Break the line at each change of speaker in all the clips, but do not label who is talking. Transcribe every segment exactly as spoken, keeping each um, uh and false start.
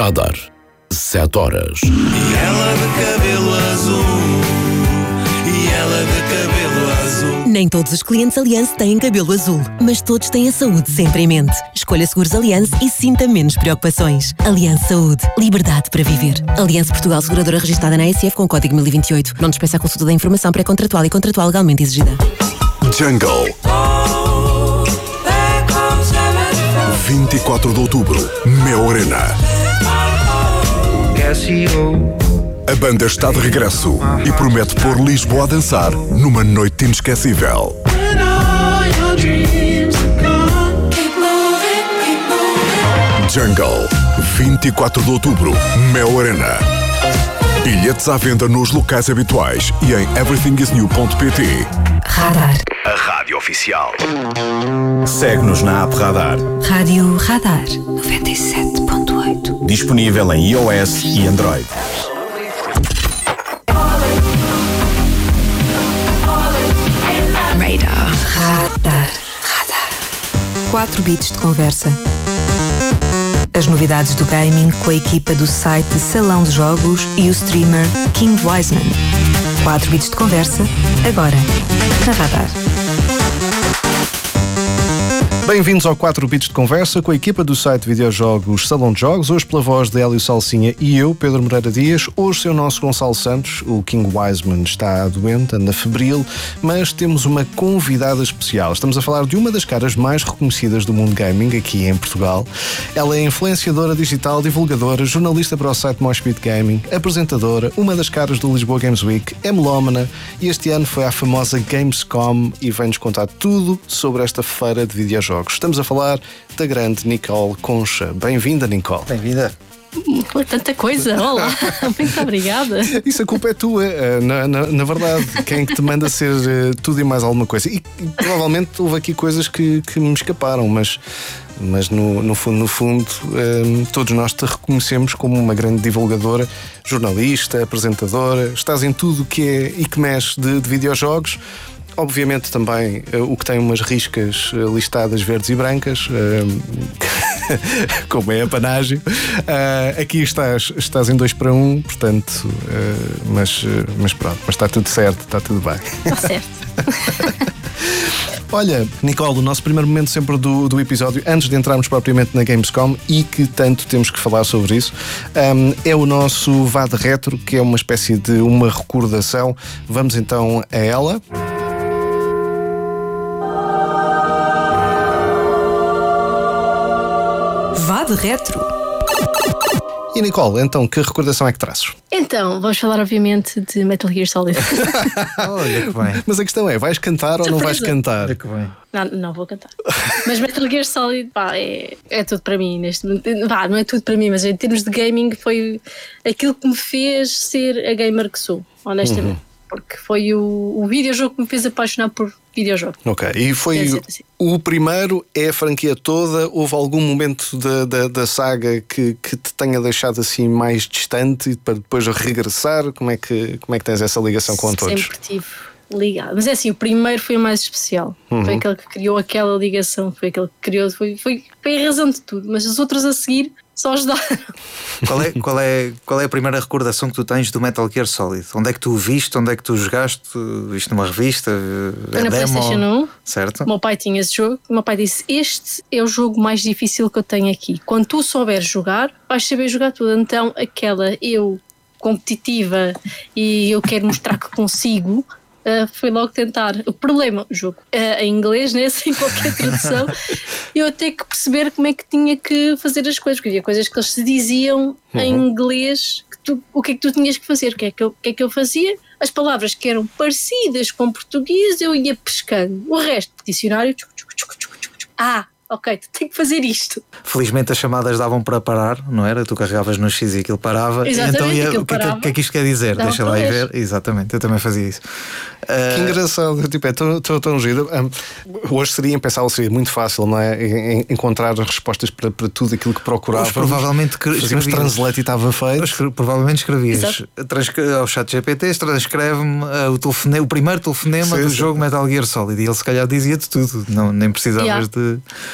Radar, sete horas.
E ela de cabelo azul, e ela de cabelo azul.
Nem todos os clientes Allianz têm cabelo azul, mas todos têm a saúde sempre em mente. Escolha Seguros Allianz e sinta menos preocupações. Allianz Saúde. Liberdade para viver. Allianz Portugal, seguradora registada na A S F com código mil e vinte e oito. Não despeça a consulta da informação pré-contratual e contratual legalmente exigida.
Jungle. vinte e quatro de outubro, Mel Arena. A banda está de regresso e promete pôr Lisboa a dançar numa noite inesquecível. Jungle, vinte e quatro de outubro, Mel Arena. Bilhetes à venda nos locais habituais e em everything is new ponto pt.
Radar.
A rádio oficial. Segue-nos na app Radar.
Rádio Radar noventa e sete ponto oito.
Disponível em iOS e Android.
Radar. Radar. Radar. quatro bits de conversa. As novidades do gaming com a equipa do site Salão de Jogos e o streamer King Wiseman. quatro bits de conversa, agora, na Radar.
Bem-vindos ao quatro bits de conversa com a equipa do site de videojogos Salão de Jogos, hoje pela voz de Hélio Salsinha e eu, Pedro Moreira Dias. Hoje é o nosso Gonçalo Santos. O King Wiseman está doente, anda febril, mas temos uma convidada especial. Estamos a falar de uma das caras mais reconhecidas do mundo gaming aqui em Portugal. Ela é influenciadora digital, divulgadora, jornalista para o site Moshpit Gaming, apresentadora, uma das caras do Lisboa Games Week, é melómana e este ano foi à famosa Gamescom e vem-nos contar tudo sobre esta feira de videojogos. Estamos a falar da grande Nicole Concha. Bem-vinda, Nicole.
Bem-vinda.
Pô, tanta coisa, olá, muito obrigada.
Isso, a culpa é tua, na, na, na verdade. Quem é que te manda ser uh, tudo e mais alguma coisa? E, e provavelmente houve aqui coisas que, que me escaparam, mas, mas no, no fundo, no fundo um, todos nós te reconhecemos como uma grande divulgadora, jornalista, apresentadora. Estás em tudo o que é e que mexe de, de videojogos. Obviamente também uh, o que tem umas riscas uh, listadas verdes e brancas, uh, como é a panagem. Uh, aqui estás, estás em dois para um, portanto, uh, mas, uh, mas pronto, mas está tudo certo, está tudo bem.
Está certo.
Olha, Nicole, o nosso primeiro momento sempre do, do episódio, antes de entrarmos propriamente na Gamescom, e que tanto temos que falar sobre isso, um, é o nosso V A D Retro, que é uma espécie de uma recordação. Vamos então a ela.
V A D Retro.
E Nicole, então, que recordação é que trazes?
Então, vamos falar obviamente de Metal Gear Solid.
Olha que bem.
Mas a questão é, vais cantar ou não vais cantar?
Olha que bem.
Não, não vou cantar. Mas Metal Gear Solid, pá, é, é tudo para mim neste momento. Pá, não é tudo para mim, mas em termos de gaming foi aquilo que me fez ser a gamer que sou, honestamente. Uhum. Porque foi o, o videojogo que me fez apaixonar por videojogo.
Ok, e foi assim. O primeiro, é a franquia toda? Houve algum momento da, da, da saga que, que te tenha deixado assim mais distante para depois regressar? Como é que, como é que tens essa ligação com todos?
Sempre tive ligado. Mas é assim, o primeiro foi o mais especial. Uhum. Foi aquele que criou aquela ligação, foi aquele que criou, foi, foi, foi a razão de tudo. Mas os outros a seguir só ajudaram.
Qual é, qual, é, qual é a primeira recordação que tu tens do Metal Gear Solid? Onde é que tu o viste? Onde é que tu jogaste? Viste numa revista?
Na PlayStation um.
Certo.
O meu pai tinha esse jogo. O meu pai disse: este é o jogo mais difícil que eu tenho aqui. Quando tu souberes jogar, vais saber jogar tudo. Então aquela eu competitiva e eu quero mostrar que consigo, Uh, foi logo tentar. O problema, o jogo uh, em inglês, né, sem qualquer tradução, eu ia ter que perceber como é que tinha que fazer as coisas, porque havia coisas que eles se diziam uhum. em inglês, que tu, o que é que tu tinhas que fazer, o que é que, eu, o que é que eu fazia, as palavras que eram parecidas com português eu ia pescando, o resto, dicionário, tchuc, tchuc, tchuc, tchuc, tchuc. ah, ok, tu tens que fazer isto.
Felizmente as chamadas davam para parar, não era? Tu carregavas no X e aquilo parava.
Exatamente,
então ia,
aquilo
o que,
parava.
que é que isto quer dizer?
Não,
deixa lá e ver. Exatamente, eu também fazia isso.
Uh... Que engraçado, tipo, é tão, tão, tão giro. Um, hoje seria, pensava, seria muito fácil, não é? Encontrar as respostas para, para tudo aquilo que procurava.
Hoje provavelmente
fazíamos translate e estava feito.
Hoje, provavelmente escrevias transcre- ao chat G P T, transcreve-me uh, o, telefone- o primeiro telefonema sim, do sim. jogo Metal Gear Solid e ele se calhar dizia-te tudo, não, nem precisavas yeah. de.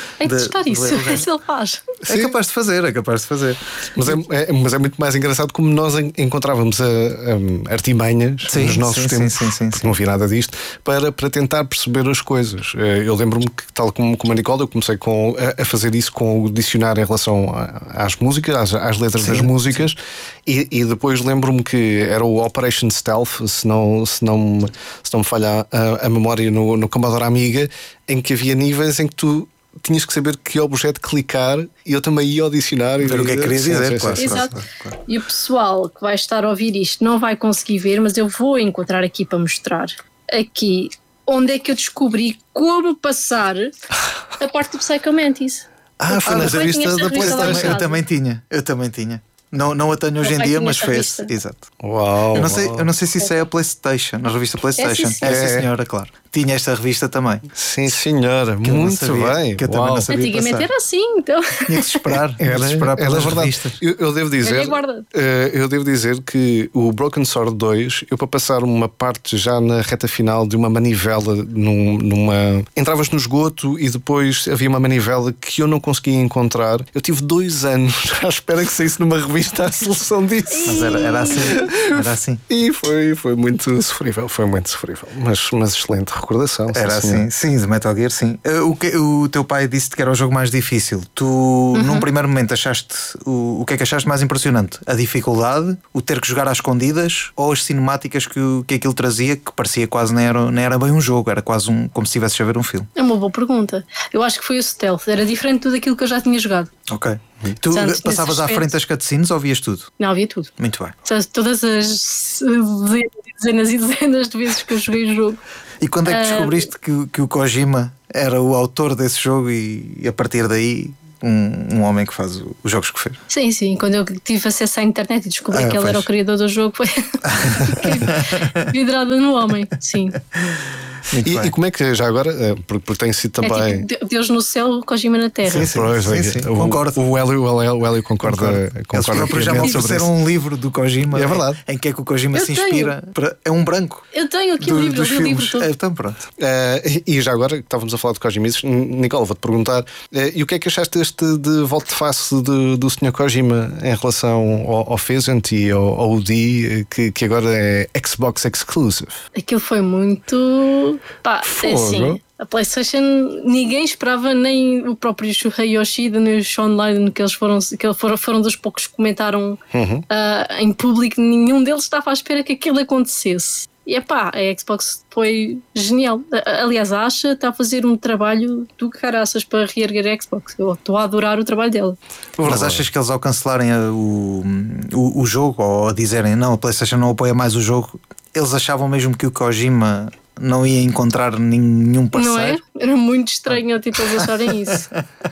Tem que
de-
testar
de
isso,
ler o resto.
se ele faz.
É capaz de fazer, é capaz de fazer.
Mas é, é- mas é muito mais engraçado como nós en- encontrávamos a, a- artimanhas
Sim,
nos nossos
sim,
tempos,
sim, sim, sim,
porque
sim.
não havia nada disto, para, para tentar perceber as coisas. Eh, Eu lembro-me que, tal como, como a Nicole, eu comecei com, a, a fazer isso com o dicionário em relação a- às músicas, às, às letras das músicas, e, e depois lembro-me que era o Operation Stealth, se não, se não, me- se não me falha a, a memória, no, no Commodore Amiga, em que havia níveis em que tu tinhas que saber que objeto clicar, e eu também ia ao dicionário
Ver o que é que querias
Sim,
dizer,
sim, sim,
claro.
sim.
Exato. E o pessoal que vai estar a ouvir isto não vai conseguir ver, mas eu vou encontrar aqui para mostrar aqui onde é que eu descobri como passar a parte do Psycho Mantis.
Ah, foi
Ah,
na
eu
revista
tinha esta
da
revista lá em
PlayStation.
Eu também tinha, eu também tinha. Não, não a tenho hoje
Meu
em
pai
dia,
tinha
mas
essa
fez.
revista.
Exato.
Uau!
Eu não, sei, eu não sei se isso é a PlayStation, a revista PlayStation.
sim, sim.
É, sim,
É.
senhora, claro. Tinha esta revista também.
Sim, senhora,
Que eu não
muito
sabia,
bem.
que eu também
Uau.
não sabia.
Antigamente
passar.
era assim, então.
Tinha que se esperar. Tinha
Era,
que se esperar
era
pelas
verdade.
revistas.
Eu, eu devo dizer,
Velha guarda.
eh, eu devo dizer que o Broken Sword dois, eu para passar uma parte já na reta final de uma manivela num- numa. Entravas no esgoto e depois havia uma manivela que eu não conseguia encontrar. Eu tive dois anos à espera que saísse numa revista a solução disso.
Mas era, era assim. Era assim.
E foi, foi muito sofrível, foi muito sofrível. Mas, mas excelente recordação. sim,
Era
senhor.
assim, sim, de Metal Gear, sim. Uh, O, que, o teu pai disse-te que era o jogo mais difícil. Tu,
Uhum.
num primeiro momento, achaste. O, o que é que achaste mais impressionante? A dificuldade, o ter que jogar às escondidas ou as cinemáticas que, o- que aquilo trazia, que parecia quase nem era, nem era bem um jogo, era quase um, como se estivesse a ver um filme.
É uma boa pergunta. Eu acho que foi o stealth, era diferente de tudo aquilo que eu já tinha jogado.
Ok. Tu
Portanto, nesse
passavas à
aspecto-
frente das cutscenes ou vias tudo?
Não havia tudo.
Muito bem.
Portanto, todas as dezenas e dezenas de vezes que eu joguei o jogo.
E quando é que
Ah,
descobriste que, o- que o Kojima era o autor desse jogo e, e a partir daí um, um homem que faz o- os jogos que fez?
Sim, sim. Quando eu tive acesso à internet e descobri
Ah,
que ele era
pois.
o criador do jogo, foi Fiquei vidrada no homem. Sim.
Muito
E,
bem.
e como é que já agora, eh, porque, porque tem sido
É
também.
tipo De- Deus no céu, Kojima na terra.
Sim, sim.
Pois,
sim,
é,
sim.
o,
Concordo.
O Hélio, o Hélio, o Hélio concorda,
Eles
concorda
próprios já
piamente
vão
sobre
fazer
isso.
um livro do Kojima.
É verdade.
Em que é que o Kojima
Eu
se
tenho.
inspira. Para- É um branco.
Eu tenho aqui o
do-
livro, eu
dos
li o livro
filmes.
todo.
É, então pronto.
Eh, e já agora que estávamos a falar de Kojimices, Nicole, vou-te perguntar, eh, e o que é que achaste deste de volte-face de- do senhor Kojima em relação ao, ao Pheasant e ao, ao U D, que, que agora é Xbox Exclusive?
Aquilo foi muito. Pá, é
Fogo.
assim. A PlayStation, ninguém esperava, nem o próprio Shuhei Yoshida, nem o Sean Layden, que eles foram, que eles foram, foram dos poucos que comentaram
Uhum.
ah, em público, nenhum deles estava à espera que aquilo acontecesse. E é pá, a Xbox foi genial. A- Aliás, a Asha está a fazer um trabalho do caraças para reerguer a Xbox. Eu estou a adorar o trabalho dela.
Mas achas que eles ao cancelarem a- o, o, o jogo ou a dizerem não, a PlayStation não apoia mais o jogo, eles achavam mesmo que o Kojima não ia encontrar nenhum parceiro?
Não é? Era muito estranho tipo, eles acharem isso.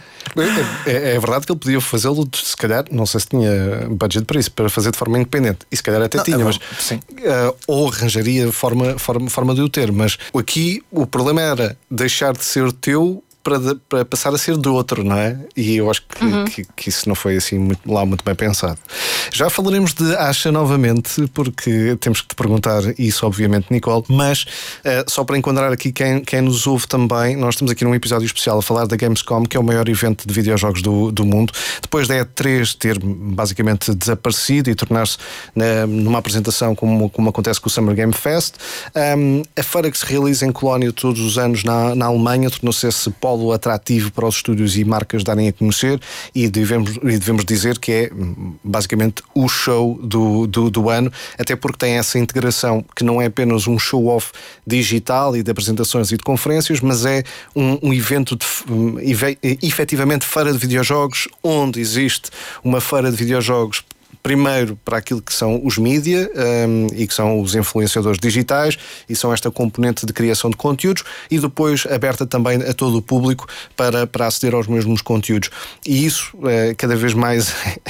É, é- é verdade que ele podia fazê-lo, se calhar, não sei se tinha budget para isso, para fazer de forma independente. E se calhar até
Não,
tinha,
é
mas
bom, sim.
eh, ou arranjaria forma, forma, forma de o ter. Mas aqui o problema era deixar de ser teu para, de- para passar a ser do outro, não é? E eu acho que,
Uhum.
que, que isso não foi assim muito, lá muito bem pensado. Já falaremos de Asha novamente, porque temos que te perguntar isso, obviamente, Nicole. Mas eh, só para enquadrar aqui quem, quem nos ouve também, nós estamos aqui num episódio especial a falar da Gamescom, que é o maior evento de videojogos do, do mundo. Depois da E três ter basicamente desaparecido e tornar-se né, numa apresentação como, como acontece com o Summer Game Fest, um, a feira que se realiza em Colónia todos os anos na, na Alemanha tornou-se esse polo atrativo para os estúdios e marcas darem a conhecer, e devemos, e devemos dizer que é basicamente o show do, do, do ano, até porque tem essa integração que não é apenas um show-off digital e de apresentações e de conferências, mas é um, um evento de, um, eve- efetivamente feira de videojogos, onde existe uma feira de videojogos primeiro para aquilo que são os mídia um, e que são os influenciadores digitais e são esta componente de criação de conteúdos, e depois aberta também a todo o público para, para aceder aos mesmos conteúdos. E isso uh, cada vez mais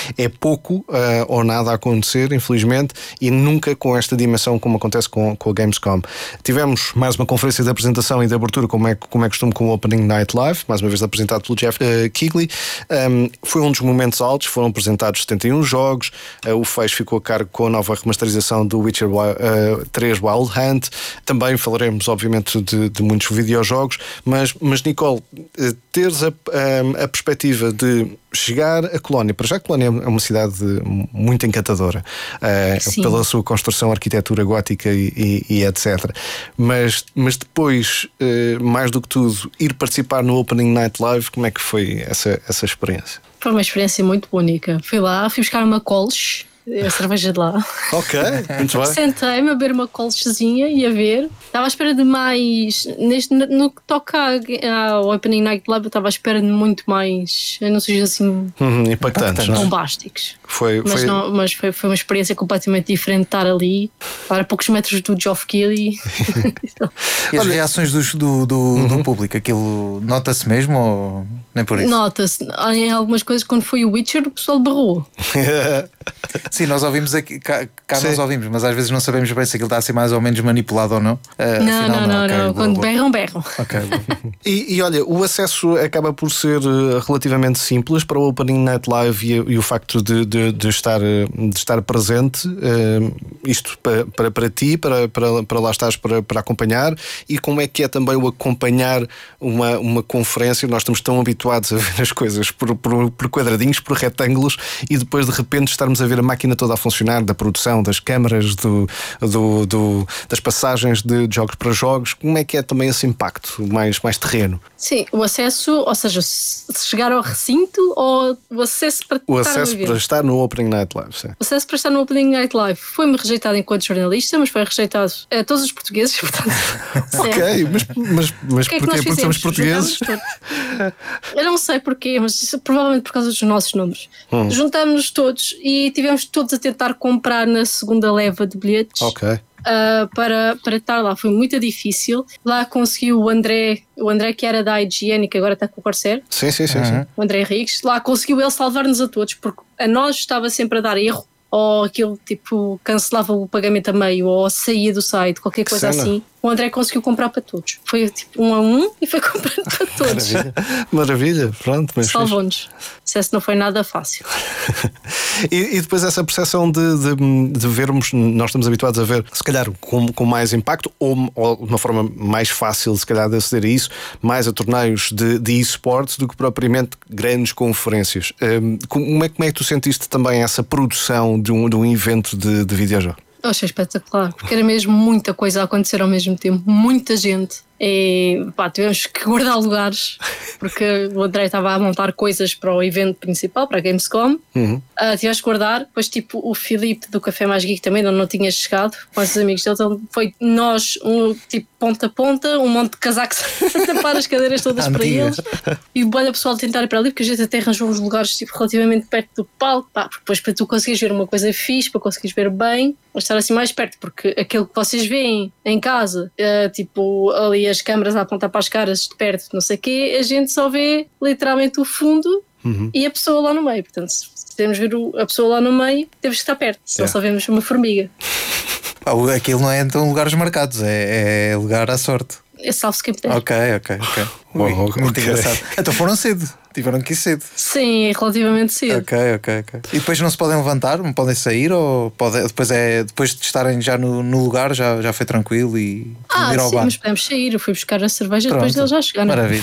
é pouco uh, ou nada a acontecer, infelizmente, e nunca com esta dimensão como acontece com, com a Gamescom. Tivemos mais uma conferência de apresentação e de abertura, como é, como é costume, com o Opening Night Live, mais uma vez apresentado pelo Jeff uh, Keighley. Um, foi um dos momentos altos, foram apresentados setenta e um jogos, uh, o fecho ficou a cargo com a nova remasterização do Witcher uh, três Wild Hunt. Também falaremos, obviamente, de, de muitos videojogos, mas, mas Nicole, uh, teres a, a, a perspectiva de chegar a Colónia, para já a Colónia é uma cidade muito encantadora, uh, pela sua construção, arquitetura gótica e, e, e etcétera. Mas, mas depois, uh, mais do que tudo, ir participar no Opening Night Live, como é que foi essa, essa experiência?
Foi uma experiência muito única. Fui lá, fui buscar uma Kolsch, a cerveja de lá.
Ok, muito bem.
Sentei-me a beber uma Kolschzinha e a ver. Estava à espera de mais. Neste, no que toca ao Opening Night Live, eu estava à espera de muito mais anúncios assim
uhum, impactantes,
bombásticos.
Foi,
mas
foi...
Não, mas foi, foi uma experiência completamente diferente estar ali, estar a poucos metros do Geoff Keighley.
E as reações do, do, do, uhum. do público, aquilo nota-se mesmo ou nem por isso?
Nota-se. Em algumas coisas, quando foi o Witcher, o pessoal berrou.
Sim, nós ouvimos aqui, cá, cá nós ouvimos, mas às vezes não sabemos bem se aquilo está a ser mais ou menos manipulado ou não. Uh,
não,
afinal,
não, não, okay, não. Quando boa, berram, berram.
Okay,
e, e olha, o acesso acaba por ser relativamente simples para o Opening Night Live e, e o facto de, de, de, estar, de estar presente, uh, isto para, para, para ti, para, para, para lá estás para, para acompanhar. E como é que é também o acompanhar uma, uma conferência? Nós estamos tão habituados a ver as coisas por, por, por quadradinhos, por retângulos, e depois de repente estarmos a ver a máquina toda a funcionar, da produção, das câmaras, do, do, do, das passagens de jogos para jogos. Como é que é também esse impacto mais, mais terreno?
Sim, o acesso, ou seja, se chegar ao recinto ou o acesso para
o
estar
acesso para estar no Opening Night Live, sim.
O acesso para estar no Opening Night Live foi-me rejeitado enquanto jornalista, mas foi rejeitado a todos os portugueses, portanto.
Ok, mas, mas, mas
que é
porquê? Porque somos portugueses?
Eu não sei porquê, mas provavelmente por causa dos nossos números. Hum. Juntámos-nos todos e tivemos todos a tentar comprar na segunda leva de bilhetes.
Ok.
Uh, para, para estar lá. Foi muito difícil. Lá conseguiu o André, o André que era da I G N e que agora está com o Corsair.
Sim, sim, sim, uhum. sim.
O André Henriques. Lá conseguiu ele salvar-nos a todos, porque a nós estava sempre a dar erro, ou aquilo tipo cancelava o pagamento a meio, ou saía do site, qualquer
que
coisa
cena.
assim. O André conseguiu comprar para todos. Foi tipo um a um e foi comprando para todos.
Maravilha, Maravilha. Pronto, mas
salvou-nos. Se não foi nada fácil.
e, e depois essa percepção de, de, de vermos, nós estamos habituados a ver, se calhar com, com mais impacto, ou, ou de uma forma mais fácil, se calhar, de aceder a isso, mais a torneios de, de e-sports do que propriamente grandes conferências. Um, como, é, como é que tu sentiste também essa produção de um, de um evento de, de videojogo?
Eu achei espetacular, porque era mesmo muita coisa a acontecer ao mesmo tempo, muita gente. E pá, tivemos que guardar lugares, porque o André estava a montar coisas para o evento principal, para a Gamescom.
Uhum.
Uh, tivemos que guardar. Depois, tipo, o Filipe do Café Mais Geek também não, não tinha chegado com os amigos dele. Então foi nós, um, tipo, ponta a ponta, um monte de casacos a tapar as cadeiras todas para eles. E o bolha pessoal tentar ir para ali, porque a gente até arranjou uns lugares tipo, relativamente perto do palco. Pá, depois para tu conseguires ver uma coisa fixe, para conseguires ver bem, mas estar assim mais perto, porque aquilo que vocês veem em casa, uh, tipo, ali as câmaras a apontar para as caras de perto, não sei o quê, a gente só vê literalmente o fundo uhum. e a pessoa lá no meio. Portanto, se queremos ver a pessoa lá no meio, temos que estar perto, senão yeah. só vemos uma formiga.
Aquilo não é então lugares marcados, é, é lugar à sorte.
É salve-se quem puder.
Ok, ok, ok. Ui, muito okay. engraçado. Então foram cedo, tiveram que ir cedo.
Sim, relativamente cedo.
Ok, ok, ok. E depois não se podem levantar, não podem sair, ou pode, depois, é, depois de estarem já no, no lugar já, já foi tranquilo e
ah,
ir ao
sim,
bar?
Mas podemos sair. Eu fui buscar a cerveja Pronto. Depois deles já chegaram.
Maravilha.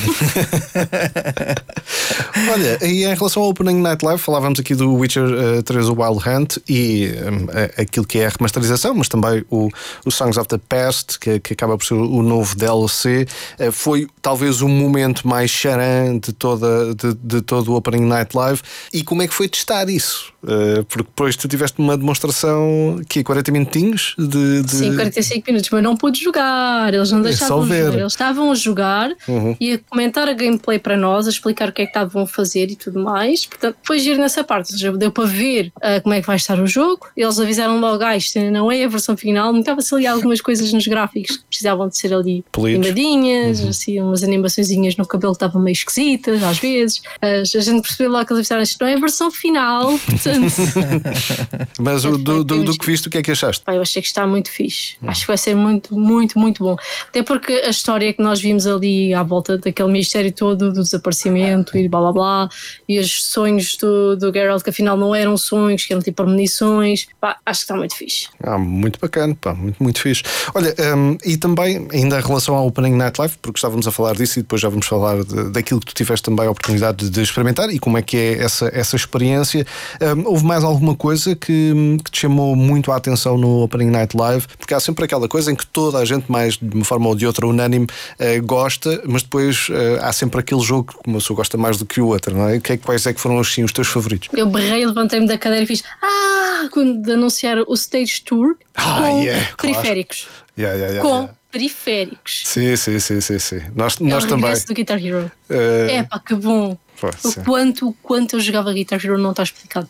Olha, e em relação ao Opening Night Live, falávamos aqui do Witcher uh, três Wild Hunt e um, aquilo que é a remasterização, mas também o, o Songs of the Past, que, que acaba por ser o novo D L C. Uh, foi talvez o momento mais charan de, toda, de, de todo o Opening Night Live. E como é que foi testar isso? Uh, porque depois tu tiveste uma demonstração que quarenta minutinhos de, de...
Sim, quarenta e cinco minutos, mas não pude jogar, eles não deixavam é jogar, eles estavam a jogar uhum. e a comentar a gameplay para nós, a explicar o que é que estavam a fazer e tudo mais. Portanto, depois de ir nessa parte, já deu para ver uh, como é que vai estar o jogo. Eles avisaram logo, ah, isto não é a versão final, notava-se ali algumas coisas nos gráficos que precisavam de ser ali limadinhas, uhum. assim, umas animaçõezinhas no cabelo que estavam meio esquisitas às vezes. Uh, a gente percebeu lá que eles avisaram, isto não é a versão final, portanto Exatamente.
Mas o, do, do, do que viste, o que é que achaste?
Pá, eu achei que está muito fixe. Acho que vai ser muito, muito, muito bom. Até porque a história que nós vimos ali à volta daquele mistério todo do desaparecimento e blá blá blá, e os sonhos do, do Geralt que afinal não eram sonhos, que eram tipo premonições. Pá, acho que está muito fixe.
Ah, muito bacana, pá, muito, muito fixe. Olha, um, e também, ainda em relação ao Opening Night Live, porque estávamos a falar disso e depois já vamos falar de, daquilo que tu tiveste também a oportunidade de, de experimentar e como é que é essa, essa experiência. Um, houve mais alguma coisa que, que te chamou muito a atenção no Opening Night Live? Porque há sempre aquela coisa em que toda a gente, mais de uma forma ou de outra, unânime, uh, gosta, mas depois uh, há sempre aquele jogo que uma pessoa gosta mais do que o outro, não é? O que é, quais é que foram assim, os teus favoritos?
Eu berrei, levantei-me da cadeira e fiz ah! Quando anunciaram o Stage Tour
ah,
com
yeah,
periféricos.
Claro. Yeah, yeah, yeah,
com
yeah.
periféricos.
Sim, sim, sim, sim, sim. Nós,
é
nós
o
também.
regresso do Guitar Hero.
Uh...
É pá, que bom.
Pô,
o quanto, o quanto eu jogava Guitar Hero não está explicado.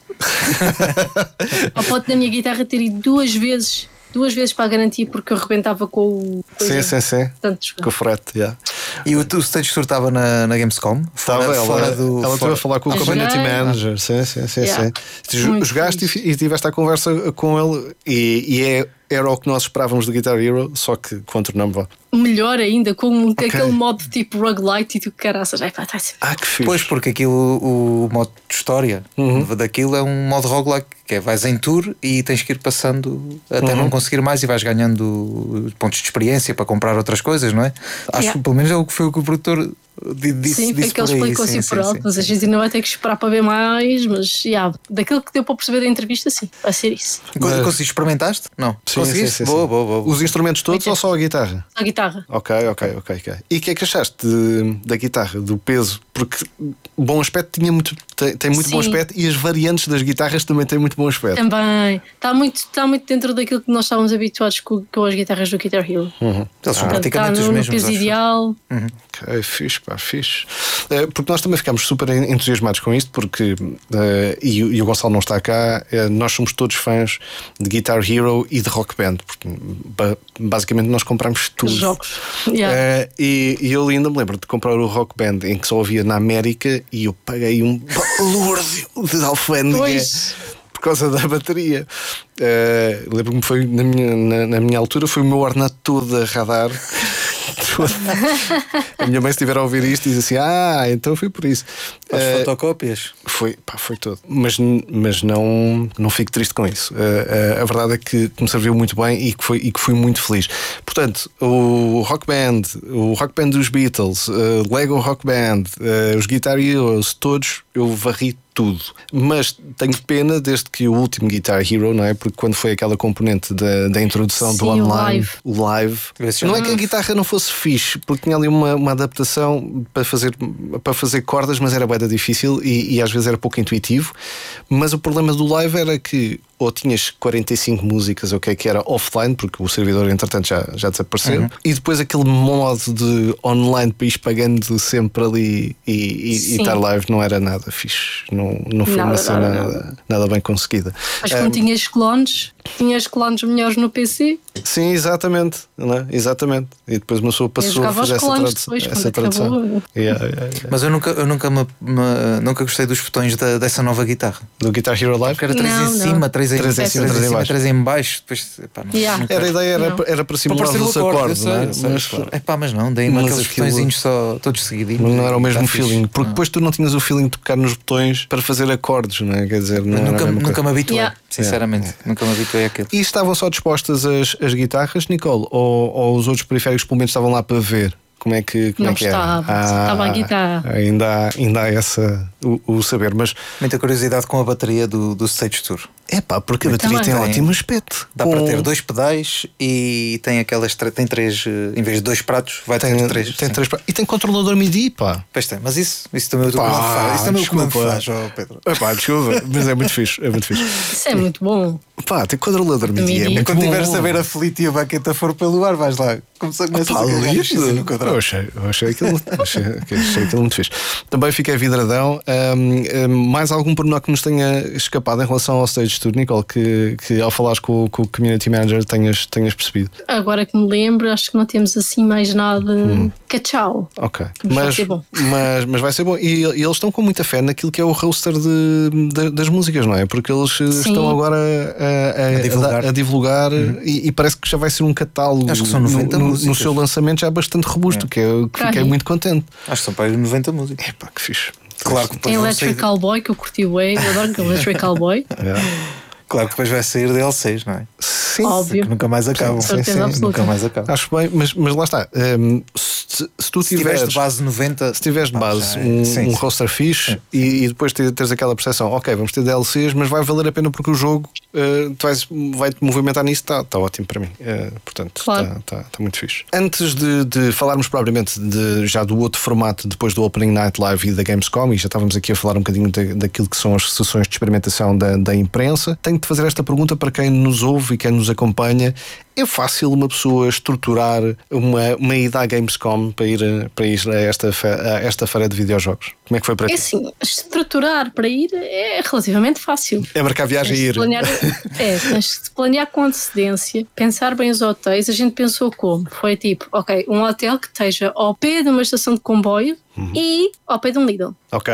Ao ponto da minha guitarra ter ido duas vezes, duas vezes para a garantia porque eu rebentava com o.
Sim, sim, sim.
Tanto
com o frete, yeah.
E o, o Stage Tour estava na, na Gamescom?
Estava, ela, fora do, ela esteve a falar com o Community joguei. Manager. Sim, sim, sim. Yeah. sim. Jogaste e, e tiveste a conversa com ele e, e é, era o que nós esperávamos do Guitar Hero, só que contra o nome.
Melhor ainda, com okay. aquele modo tipo roguelite e tu caraças. Ai, pá, tá
ah, que fixe. Pois, porque aquilo, o modo de história uhum. daquilo é um modo roguelike, que é vais em tour e tens que ir passando até uhum. não conseguir mais e vais ganhando pontos de experiência para comprar outras coisas, não é? Acho yeah. que pelo menos é o que foi o que o produtor disse.
Sim, foi que ele explicou assim por alto, mas a gente ainda vai ter que esperar para ver mais, mas yeah, daquilo que deu para perceber da entrevista, sim, vai ser isso.
Mas... Conseguiste, experimentaste? Não.
Sim, sim, sim, boa, boa, boa. Os instrumentos todos é ou só a guitarra?
A guitarra.
Ok, ok, ok, ok. E o que é que achaste de, da guitarra, do peso? Porque bom aspecto tinha muito, tem, tem muito sim. bom aspecto e as variantes das guitarras também têm muito bom aspecto.
Também. Está muito, está muito dentro daquilo que nós estávamos habituados com, com as guitarras do Guitar Hero.
Uhum.
Eles são ah. praticamente
está
os
no,
mesmos.
No peso ideal.
Uhum. Ok, fixe, pá, fixe. Uh, porque nós também ficámos super entusiasmados com isto, porque, uh, e, e o Gonçalo não está cá, uh, nós somos todos fãs de Guitar Hero e de Rock Band, porque ba- basicamente nós compramos tudo.
Os jogos. Yeah.
Uh, e, e eu ainda me lembro de comprar o Rock Band em que só havia na América e eu paguei um valor de alfândega por causa da bateria. Uh, lembro-me que foi na minha, na, na minha altura foi o meu ornato todo a radar. A minha mãe, se estiver a ouvir isto, diz assim: ah, então foi por isso.
As
uh,
fotocópias?
Foi, pá, foi todo. Mas, mas não, não fico triste com isso. Uh, uh, a verdade é que me serviu muito bem e que, foi, e que fui muito feliz. Portanto, o Rock Band, o Rock Band dos Beatles, uh, Lego Rock Band, uh, os Guitar Heroes, todos eu varri tudo. Mas tenho pena desde que o último Guitar Hero, não é? Porque quando foi aquela componente da, da introdução
Sim,
do online,
o live,
o live não é que a guitarra não fosse fixe, porque tinha ali uma, uma adaptação para fazer, para fazer cordas, mas era bué difícil e, e às vezes era pouco intuitivo. Mas o problema do live era que ou tinhas quarenta e cinco músicas, ou o que é que era offline, porque o servidor entretanto já, já desapareceu, uhum. e depois aquele modo de online para ir pagando sempre ali e, e, e estar live não era nada fixe, não, não foi nada, uma cena nada, nada. nada bem conseguida.
Mas como um, tinhas clones, tinhas clones melhores no P C?
Sim, exatamente, não é? Exatamente. E depois uma pessoa passou a fazer essa, tradu- depois, essa tradução. Yeah, yeah, yeah.
Mas eu nunca, eu nunca, me, me, nunca gostei dos botões da, dessa nova guitarra.
Do Guitar Hero Live?
Porque era três em cima, três em, três em cima, três em baixo. Três em baixo. Depois, epá, não,
yeah.
nunca...
Era a ideia, era, era para simular os acordes, não é?
Mas, epá, mas não, deem-me aqueles aquilo... botõezinhos só todos seguidinhos.
Não era o mesmo feeling, fixe. Porque não. Depois tu não tinhas o feeling de tocar nos botões para fazer acordes, não é? Quer dizer, não
nunca,
era
nunca me habituei,
yeah.
sinceramente. Yeah. Nunca me habituei àquilo.
E estavam só dispostas as, as guitarras, Nicole? Ou, ou os outros periféricos pelo menos estavam lá para ver? Como é que, como
não
é que
estava,
é?
estava a guitarra.
Ainda há, ainda há essa, o, o saber, mas
muita curiosidade com a bateria do, do Stage Tour.
É pá, porque a bateria tem, tem ótimo aspecto.
Dá com... para ter dois pedais e tem aquelas tem três, em vez de dois pratos, vai
tem,
ter três.
Tem três pratos. E tem controlador MIDI, pá.
Pois tem, mas isso, isso também é o que me faz. Isso também é o que me faz, oh, Pedro.
É pá, desculpa, mas é muito fixe, é muito fixe.
Isso é muito bom.
Pá, tem controlador MIDI.
MIDI.
É muito
quando
bom.
tiveres a ver a Fleet e a baqueta for pelo ar, vais lá. Começa a começar a
listo.
no quadrado.
Eu achei, eu achei, aquilo, achei, achei aquilo muito fixe. Também fiquei vidradão. Um, um, mais algum pormenor que nos tenha escapado em relação ao Stage Tour, Nicole, que, que ao falares com, com o Community Manager tenhas, tenhas percebido?
Agora que me lembro, acho que não temos assim mais nada. Hum. Cachau.
Ok.
Mas,
mas,
vai ser bom.
Mas, mas vai ser bom. E, e eles estão com muita fé naquilo que é o roster de, de, das músicas, não é? Porque eles Sim. estão agora a, a, a divulgar, a, a divulgar uhum. e, e parece que já vai ser um catálogo.
Acho que são noventa
no,
músicas.
No seu lançamento já bastante robusto, é. que eu que fiquei muito contente.
Acho que são para aí noventa músicas.
É pá, que fixe.
Claro que
tem Electric sair... Cowboy, que eu curti o Way, eu adoro Electric Cowboy.
É.
Claro que depois vai sair D L Cs, não é?
Sim,
óbvio.
Que nunca mais acabam.
Sim, sim, sim.
Nunca mais acabam.
Acho bem, mas, mas lá está. Um, se, se tu
se
tiveres
de base noventa,
se tiveres de base ah, um, sim, um roster fixe e, e depois teres aquela percepção, ok, vamos ter D L Cs, mas vai valer a pena porque o jogo uh, tu vais, vai-te movimentar nisso, está tá ótimo para mim. Uh, portanto, está
claro.
tá, tá muito fixe. Antes de, de falarmos propriamente de, já do outro formato, depois do Opening Night Live e da Gamescom, e já estávamos aqui a falar um bocadinho da, daquilo que são as sessões de experimentação da, da imprensa, tenho de fazer esta pergunta para quem nos ouve e quem nos acompanha. É fácil uma pessoa estruturar uma, uma ida à Gamescom para ir, para ir a, esta fe, a esta feira de videojogos? Como é que foi para ti?
É assim, estruturar para ir é relativamente fácil.
É marcar a viagem e ir.
Planear, é, tens de planear com antecedência, pensar bem os hotéis. A gente pensou como? Foi tipo, ok, um hotel que esteja ao pé de uma estação de comboio uhum. e ao pé de um Lidl.
Ok.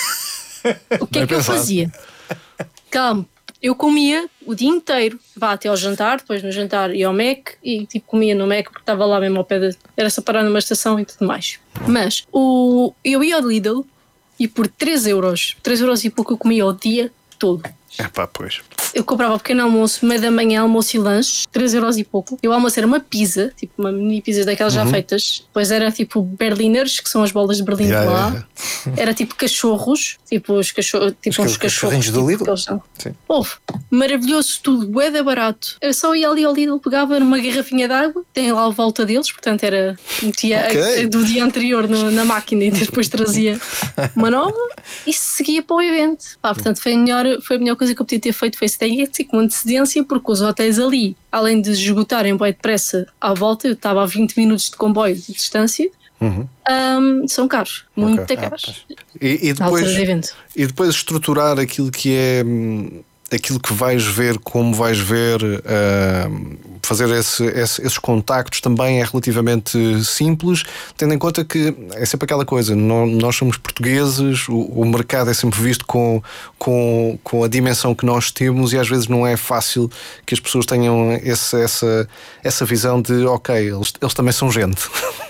O que é que eu fazia? Calma. Eu comia o dia inteiro, vá até ao jantar, depois no jantar ia ao Mac e tipo comia no Mac porque estava lá mesmo ao pé de... Era só parar numa estação e tudo mais. Mas o, eu ia ao Lidl e por três euros, três euros e pouco eu comia o dia todo.
É pá, pois.
Eu comprava um pequeno almoço, meio da manhã, almoço e lanche, três euros e pouco. Eu almoço era uma pizza, tipo uma mini pizza daquelas uhum. já feitas. Depois era tipo berliners, que são as bolas de Berlim yeah, de lá. Yeah, yeah. Era tipo cachorros, tipo os cachorros, tipo
os
uns cachorros.
Tipo, do Lidl?
Sim. Houve. Maravilhoso tudo, bué da barato. Eu só ia ali ao Lidl, pegava numa garrafinha de água, tem lá a volta deles, portanto era metia okay. a, a, do dia anterior no, na máquina e depois trazia uma nova e seguia para o evento. Pá, portanto foi a melhor, foi a melhor coisa que eu podia ter feito, foi esse com antecedência, porque os hotéis ali, além de esgotarem bem depressa à volta, eu estava a vinte minutos de comboio de distância, uhum. um, são caros, muito okay. caros.
Ah, e, e, depois, e depois estruturar aquilo que é aquilo que vais ver, como vais ver, uh, fazer esse, esse, esses contactos também é relativamente simples, tendo em conta que é sempre aquela coisa, não, nós somos portugueses, o, o mercado é sempre visto com, com, com a dimensão que nós temos e às vezes não é fácil que as pessoas tenham esse, essa, essa visão de ok, eles, eles também são gente.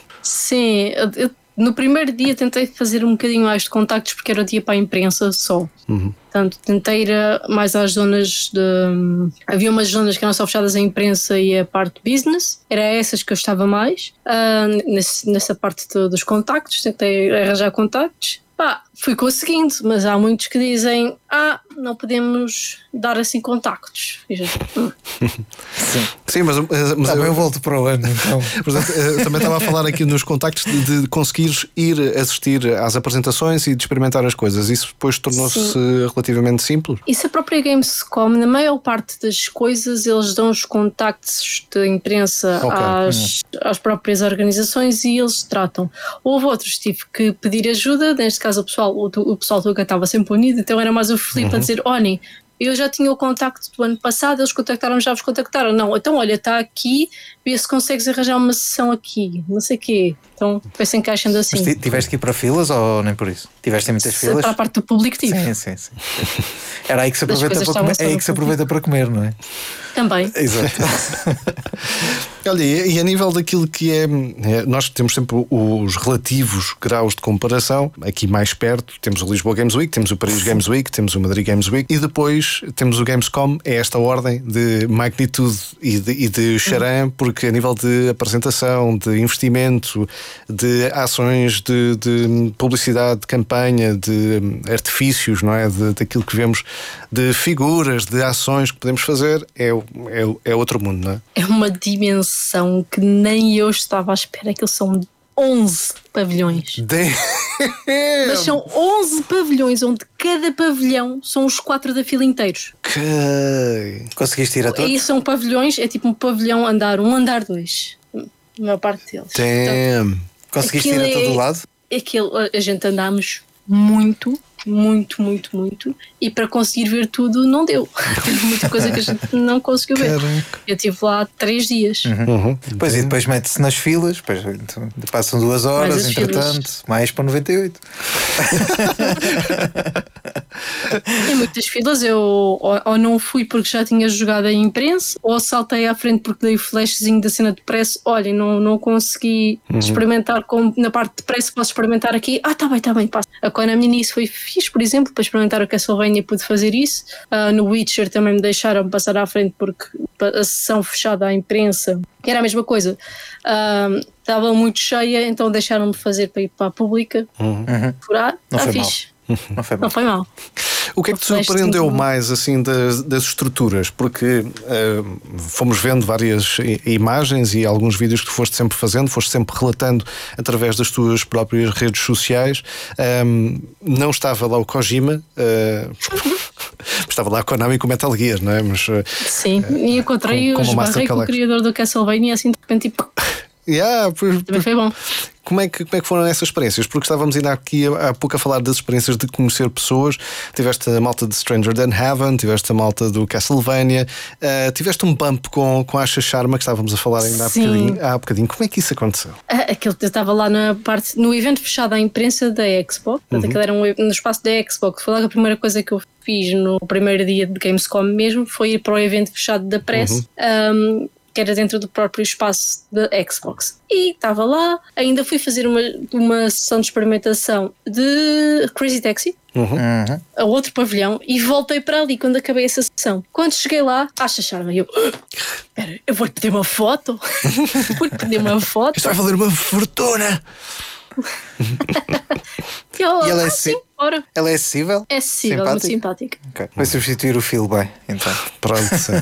Sim, eu, no primeiro dia tentei fazer um bocadinho mais de contactos porque era o dia para a imprensa só. Uhum. Portanto, tentei ir mais às zonas de... Havia umas zonas que eram só fechadas à imprensa e a parte de business. Era essas que eu estava mais. Uh, nesse, nessa parte de, dos contactos, tentei arranjar contactos. Pá, fui conseguindo, mas há muitos que dizem ah, não podemos dar assim contactos. Já... Hum.
Sim. Sim, mas, mas
também eu... eu volto para o ano, então.
Eu também estava a falar aqui nos contactos de, de conseguires ir assistir às apresentações e de experimentar as coisas. Isso depois tornou-se relativamente simples.
Isso a própria Gamescom, na maior parte das coisas, eles dão os contactos da imprensa okay. às, hum. às próprias organizações e eles tratam. Houve outros, tive que pedir ajuda, neste caso o pessoal, o, o pessoal do estava sempre unido, então era mais o Filipe uhum. a dizer, olhem, eu já tinha o contacto do ano passado, eles contactaram, já vos contactaram. Não, então olha, está aqui, vê se consegues arranjar uma sessão aqui, não sei o quê. Então, vai se encaixando assim.
Mas tiveste que ir para filas ou nem por isso? Tiveste muitas
se
filas?
Para a parte do público tive.
Sim, sim, sim. Era aí que se aproveita, para comer, é aí que se aproveita para comer, não é?
Também.
Exato.
Olha, e a nível daquilo que é, nós temos sempre os relativos graus de comparação. Aqui mais perto temos o Lisboa Games Week, temos o Paris Games Week, temos o Madrid Games Week e depois temos o Gamescom. É esta ordem de magnitude e de, e de charam, porque a nível de apresentação, de investimento, de ações de, de publicidade, de campanha, de artifícios, não é? De, daquilo que vemos, de figuras, de ações que podemos fazer, é, é, é outro mundo, não é?
É uma dimensão que nem eu estava à espera, que são onze pavilhões.
Damn.
Mas são onze pavilhões, onde cada pavilhão são os quatro da fila inteiros.
Okay.
Conseguiste ir a todos?
E são pavilhões, é tipo um pavilhão andar um, andar dois. A maior parte deles.
Damn.
Conseguiste ir
Aquilo
a todo
é-
lado?
Aquilo, a gente andámos muito, muito, muito, muito, e para conseguir ver tudo não deu. Teve muita coisa que a gente não conseguiu ver.
Caraca.
Eu estive lá três dias.
Uhum.
Pois, e depois mete-se nas filas, depois então, passam duas horas,
as
entretanto,
filas.
mais para noventa e oito.
Em muitas filas eu ou, ou não fui porque já tinha jogado a imprensa, ou saltei à frente porque dei o flashzinho da cena de press. Olha, não, não consegui experimentar como na parte de press, posso experimentar aqui. Ah, tá bem, tá bem, passa. A Konami nisso foi fixe, por exemplo, para experimentar o Castlevania pude fazer isso. Ah, no Witcher também me deixaram passar à frente porque a sessão fechada à imprensa, que era a mesma coisa, ah, estava muito cheia, então deixaram-me fazer para ir para a pública, furar.
Não
Tá
foi mal.
fixe.
Não foi bom.
Não foi mal.
O que é que te
Flash
surpreendeu
cinco.
mais assim das, das estruturas? Porque eh, fomos vendo várias i- imagens e alguns vídeos que tu foste sempre fazendo, foste sempre relatando através das tuas próprias redes sociais. Ahm, não estava lá o Kojima, eh, estava lá a Konami com Metal Gear, não é? Mas eh,
Sim, e encontrei,
com- com
eu
uma Master
esbarrei com o
Collection.
criador do Castlevania e assim de repente tipo,
yeah, pois-
também foi bom.
Como é, que, como é que foram essas experiências? Porque estávamos ainda aqui há pouco a falar das experiências de conhecer pessoas. Tiveste a malta de Stranger Than Heaven, tiveste a malta do Castlevania, uh, tiveste um bump com, com a Asha Sharma, que estávamos a falar ainda há
Sim.
bocadinho, há bocadinho. Como é que isso aconteceu?
Ah, aquele, eu estava lá na parte, no evento fechado à imprensa da Xbox, portanto, aquele era um, no espaço da Xbox. Foi lá que a primeira coisa que eu fiz no primeiro dia de Gamescom mesmo foi ir para o evento fechado da press. Um, que era dentro do próprio espaço da Xbox. E estava lá, ainda fui fazer uma, uma sessão de experimentação de Crazy Taxi, a outro pavilhão, e voltei para ali quando acabei essa sessão. Quando cheguei lá, acha charme, eu, espera, eu vou-te pedir uma foto? Vou-te pedir uma foto?
Isto vai valer uma fortuna!
E ela,
E ela é
ah,
assim?
sim, bora.
Ela é acessível?
É acessível, muito simpática.
Ok. Vai substituir o Phil bem, então.
Pronto, sim.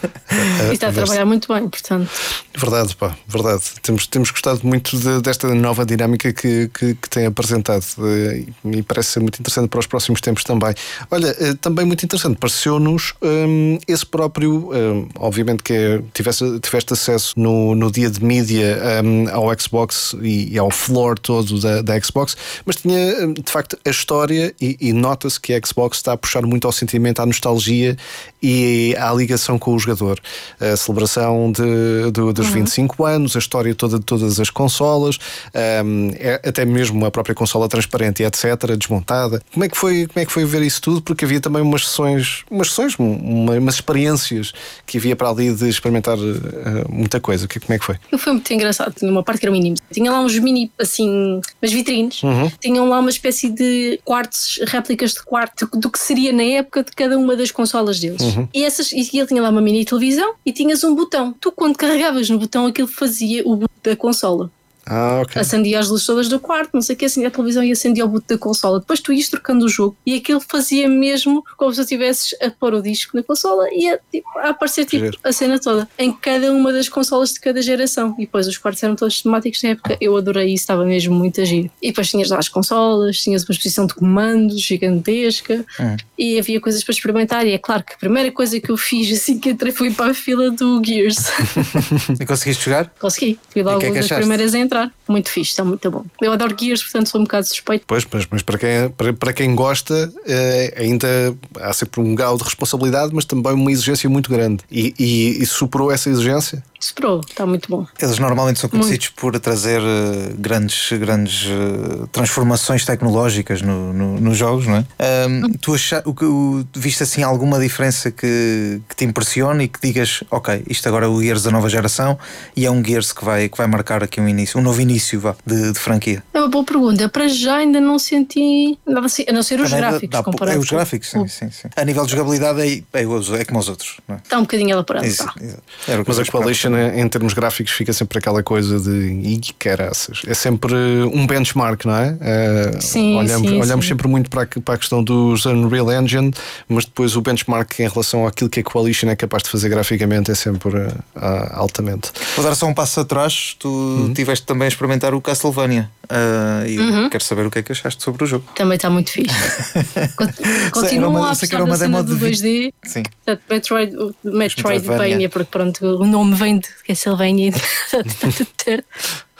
E está a trabalhar muito bem, portanto.
Verdade, pá, verdade. Temos, temos gostado muito de- desta nova dinâmica que, que, que tem apresentado eh, e parece ser muito interessante para os próximos tempos também. Olha, eh, também muito interessante, pareceu-nos hum, esse próprio, hum, obviamente que é, tivesse, tiveste acesso no, no dia de mídia hum, ao Xbox e, e ao floor todo da, da Xbox, mas tinha hum, de facto a história e, e nota-se que a Xbox está a puxar muito ao sentimento, à nostalgia e à ligação com o jogador. A celebração de, do, dos vinte e cinco anos, a história toda de todas as consolas, um, é, até mesmo a própria consola transparente e etc, desmontada. Como é que foi, como é que foi ver isso tudo? Porque havia também umas sessões, umas sessões, uma, umas experiências que havia para ali de experimentar uh, muita coisa. Que- Como é que foi?
Foi muito engraçado. Tinha uma parte que era mini. Tinha lá uns mini, assim, umas vitrines. Tinham lá uma espécie de quartos, réplicas de quarto do que seria na época de cada uma das consolas deles. E, essas, e ele tinha lá uma mini televisão e tinhas um botão. Tu, quando carregavas no botão, aquilo fazia o boot da consola.
Ah, ok.
Acendia as luzes todas do quarto, não sei o que, acendia a televisão e acendia o boot da consola. Depois tu ias trocando o jogo e aquilo fazia mesmo como se tu estivesses a pôr o disco na consola e a, tipo, a aparecer tipo,
Giro.
a cena toda em cada uma das consolas de cada geração. E depois os quartos eram todos temáticos na época. Eu adorei isso, estava mesmo muito a giro. E depois tinhas lá as consolas, tinhas uma exposição de comandos gigantesca e havia coisas para experimentar. E é claro que a primeira coisa que eu fiz assim que entrei foi para a fila do Gears.
E conseguiste jogar?
Consegui, fui logo
que é que
das
achaste?
primeiras a entrar. Muito fixe, está muito bom. Eu adoro Gears, portanto sou um bocado suspeito.
Pois, mas, mas para, quem, para, para quem gosta, eh, ainda há sempre um grau de responsabilidade, mas também uma exigência muito grande. E, e, e superou essa exigência?
Superou, está muito bom.
Eles normalmente são conhecidos por trazer eh, grandes, grandes eh, transformações tecnológicas no, no- nos jogos, não é? Ahm, tu acha, o, que- o, viste assim alguma diferença que, que te impressione e que digas, ok, isto agora é o Gears da nova geração e é um Gears que vai, que vai marcar aqui um início, um novo início vá, de, de franquia?
É uma boa pergunta. Para já ainda não senti nada assim, a não ser os
Também dá-
gráficos
dá-
comparado
é os
com-
gráficos, sim,
com-
sim, sim. A nível de jogabilidade é, é, os- é como os outros, não é?
Está um bocadinho elaborado.
Isso,
tá.
exato. Era o que
Mas
eu
a
esperava.
Coalition, em termos gráficos, fica sempre aquela coisa de ih, caraças. É sempre um benchmark, não é? Eh,
Sim,
olhamos
sim,
olhamos
sim.
sempre muito para a, para a questão dos Unreal Engine, mas depois o benchmark em relação àquilo que a Coalition é capaz de fazer graficamente é sempre eh, ah, altamente.
Vou dar só um passo atrás. Tu
Uhum.
tiveste também a experimentar o Castlevania. Ah, e
Uhum.
quero saber o que é que achaste sobre o jogo.
Também está muito fixe. Con-
Era
Continuam
uma-
a
sei que
apostar
era uma
na cena
demo
do
de
dois D.
Sim.
Portanto, Metroid, o Metroidvania,
Metroidvania.
porque pronto, o nome vem de Castlevania. Está tudo certo.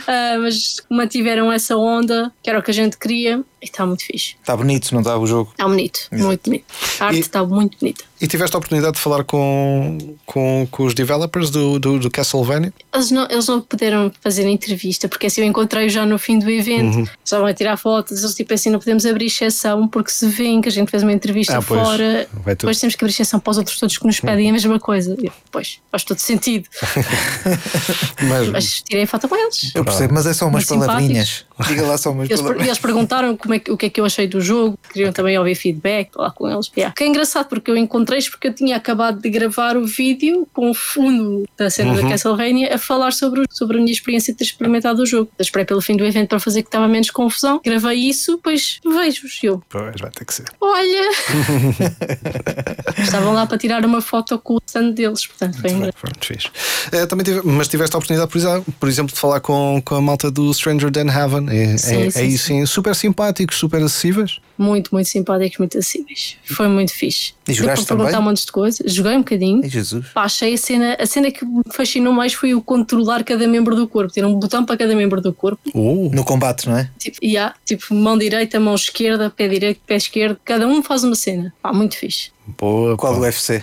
uh, mas mantiveram essa onda, que era o que a gente queria, e está muito fixe.
Está bonito, não está o jogo?
Está bonito,
Exato.
muito bonito. A arte
E-
está muito bonita.
E tiveste a oportunidade de falar com, com, com os developers do, do, do Castlevania?
Eles não, eles não puderam fazer a entrevista, porque assim eu encontrei já no fim do evento,
Uhum.
só vão tirar fotos, eles tipo assim, não podemos abrir exceção, porque se vêem que a gente fez uma entrevista
Ah, pois.
fora,
Vai tudo.
depois temos que abrir exceção para os outros todos que nos pedem a mesma coisa. E eu, pois, faz todo sentido.
Mas,
Mas tirei a foto com eles.
Eu percebo, mas é só umas
Muito
palavrinhas. Diga lá só umas
Eles, per-
palavrinhas.
eles perguntaram como é que, o que é que eu achei do jogo, queriam também ouvir feedback lá com eles. Yeah. Que é engraçado porque eu encontrei-os porque eu tinha acabado de gravar o vídeo com o fundo da cena
Uhum.
da Castlevania a falar sobre, o- sobre a minha experiência de ter experimentado o jogo. Eu esperei pelo fim do evento para fazer que estava menos confusão. Gravei isso, depois vejo-os. E eu,
pois, vai ter que ser.
olha! Estavam lá para tirar uma foto com o stand deles, portanto foi engraçado.
Foi muito fixe. Eh, também tive, mas tiveste a oportunidade, por exemplo, por exemplo, de falar com, com a malta do Stranger Than Heaven. É,
Sim,
é,
sim,
aí
sim.
sim, super simpáticos, super acessíveis.
Muito, muito simpáticos, muito acessíveis. Foi muito fixe.
E jogaste
Deu para perguntar
também?
um monte de coisas. Joguei um bocadinho.
Ai, Jesus.
Pá, achei a cena, a cena que me fascinou mais foi o controlar cada membro do corpo. Ter um botão para cada membro do corpo.
Oh,
No combate, não é?
Tipo, e há, tipo, mão direita, mão esquerda, pé direito, pé esquerdo. Cada um faz uma cena. Pá, muito fixe.
boa.
Qual
pá.
do U F C?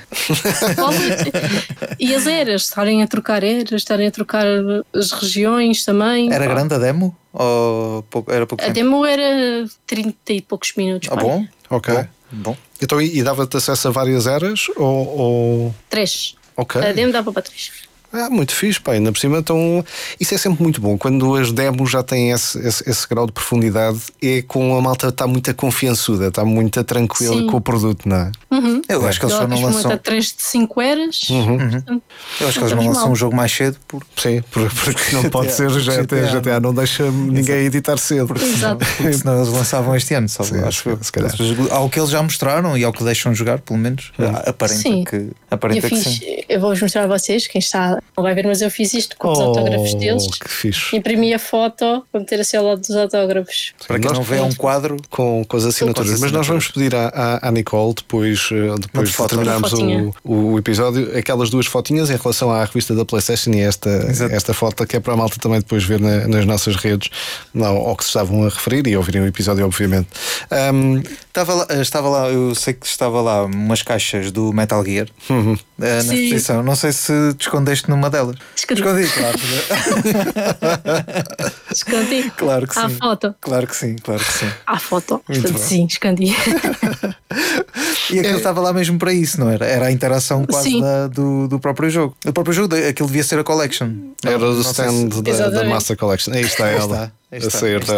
E as eras, estarem a trocar eras, estarem a trocar as regiões também.
Era
Pá,
grande a demo? Ou pouco, era pouco
a
tempo?
demo era trinta e poucos minutos.
Ah,
pá.
bom?
Ok.
Bom. Bom.
Então, e, e dava-te acesso a várias eras? Ou. ou...
Três.
Ok.
A demo dava para três.
Ah, muito fixe, pá. Ainda por cima, então, isso é sempre muito bom. Quando as demos já têm esse, esse, esse grau de profundidade, é com a malta está muito confiançuda, está muito tranquila
Sim.
com o produto, não é?
Eu acho que eles só
Ela
não
quis
lançam.
montar três de cinco eras.
Uhum.
Portanto,
Eu acho que eles não
estamos
lançam
mal.
um jogo mais cedo porque
Sim, por- porque não pode ser
G
G
T
T A.
A.
G T A não deixa ninguém editar cedo.
Exato.
senão eles lançavam este ano, só
Sim,
acho eu.
se calhar.
Ao que eles já mostraram e ao que deixam jogar, pelo menos, aparenta
Sim.
que,
Eu,
aparenta que
fiz,
sim.
eu vou-vos mostrar a vocês, quem está não vai ver, mas eu fiz isto com os autógrafos deles.
que fixe.
Imprimi a foto para meter assim ao lado dos autógrafos.
Para quem
Nós-
não vê, é um quadro.
Com, com as assinaturas.
Com as
Mas nós vamos pedir à, à, à Nicole, depois, eh, depois de
foto.
terminarmos
Uma fotinha.
o, o episódio, aquelas duas fotinhas em relação à revista da PlayStation e esta,
Exato.
esta foto, que é para a malta também depois ver na- nas nossas redes, não, ao que se estavam a referir e ouvirem o episódio, obviamente. Ahm,
Estava lá, estava lá, eu sei que estava lá umas caixas do Metal Gear
Uhum.
eh, na
Sim.
exposição. Não sei se te escondeste numa delas.
Escondi.
Escondi, claro.
Escondi.
Claro que
À
sim.
foto.
Claro que sim, claro que sim.
À foto.
Muito
Portanto,
bom.
sim, escondi.
E aquilo estava lá mesmo para isso, não era? Era a interação quase
Sim.
da- do, do próprio jogo. Do próprio jogo, aquilo devia ser a collection.
Era
Não-
do
não sei
stand
se-
da, da
Exatamente.
Master Collection. Aí está
Aí
ela,
está, aí
a
está,
sair
aí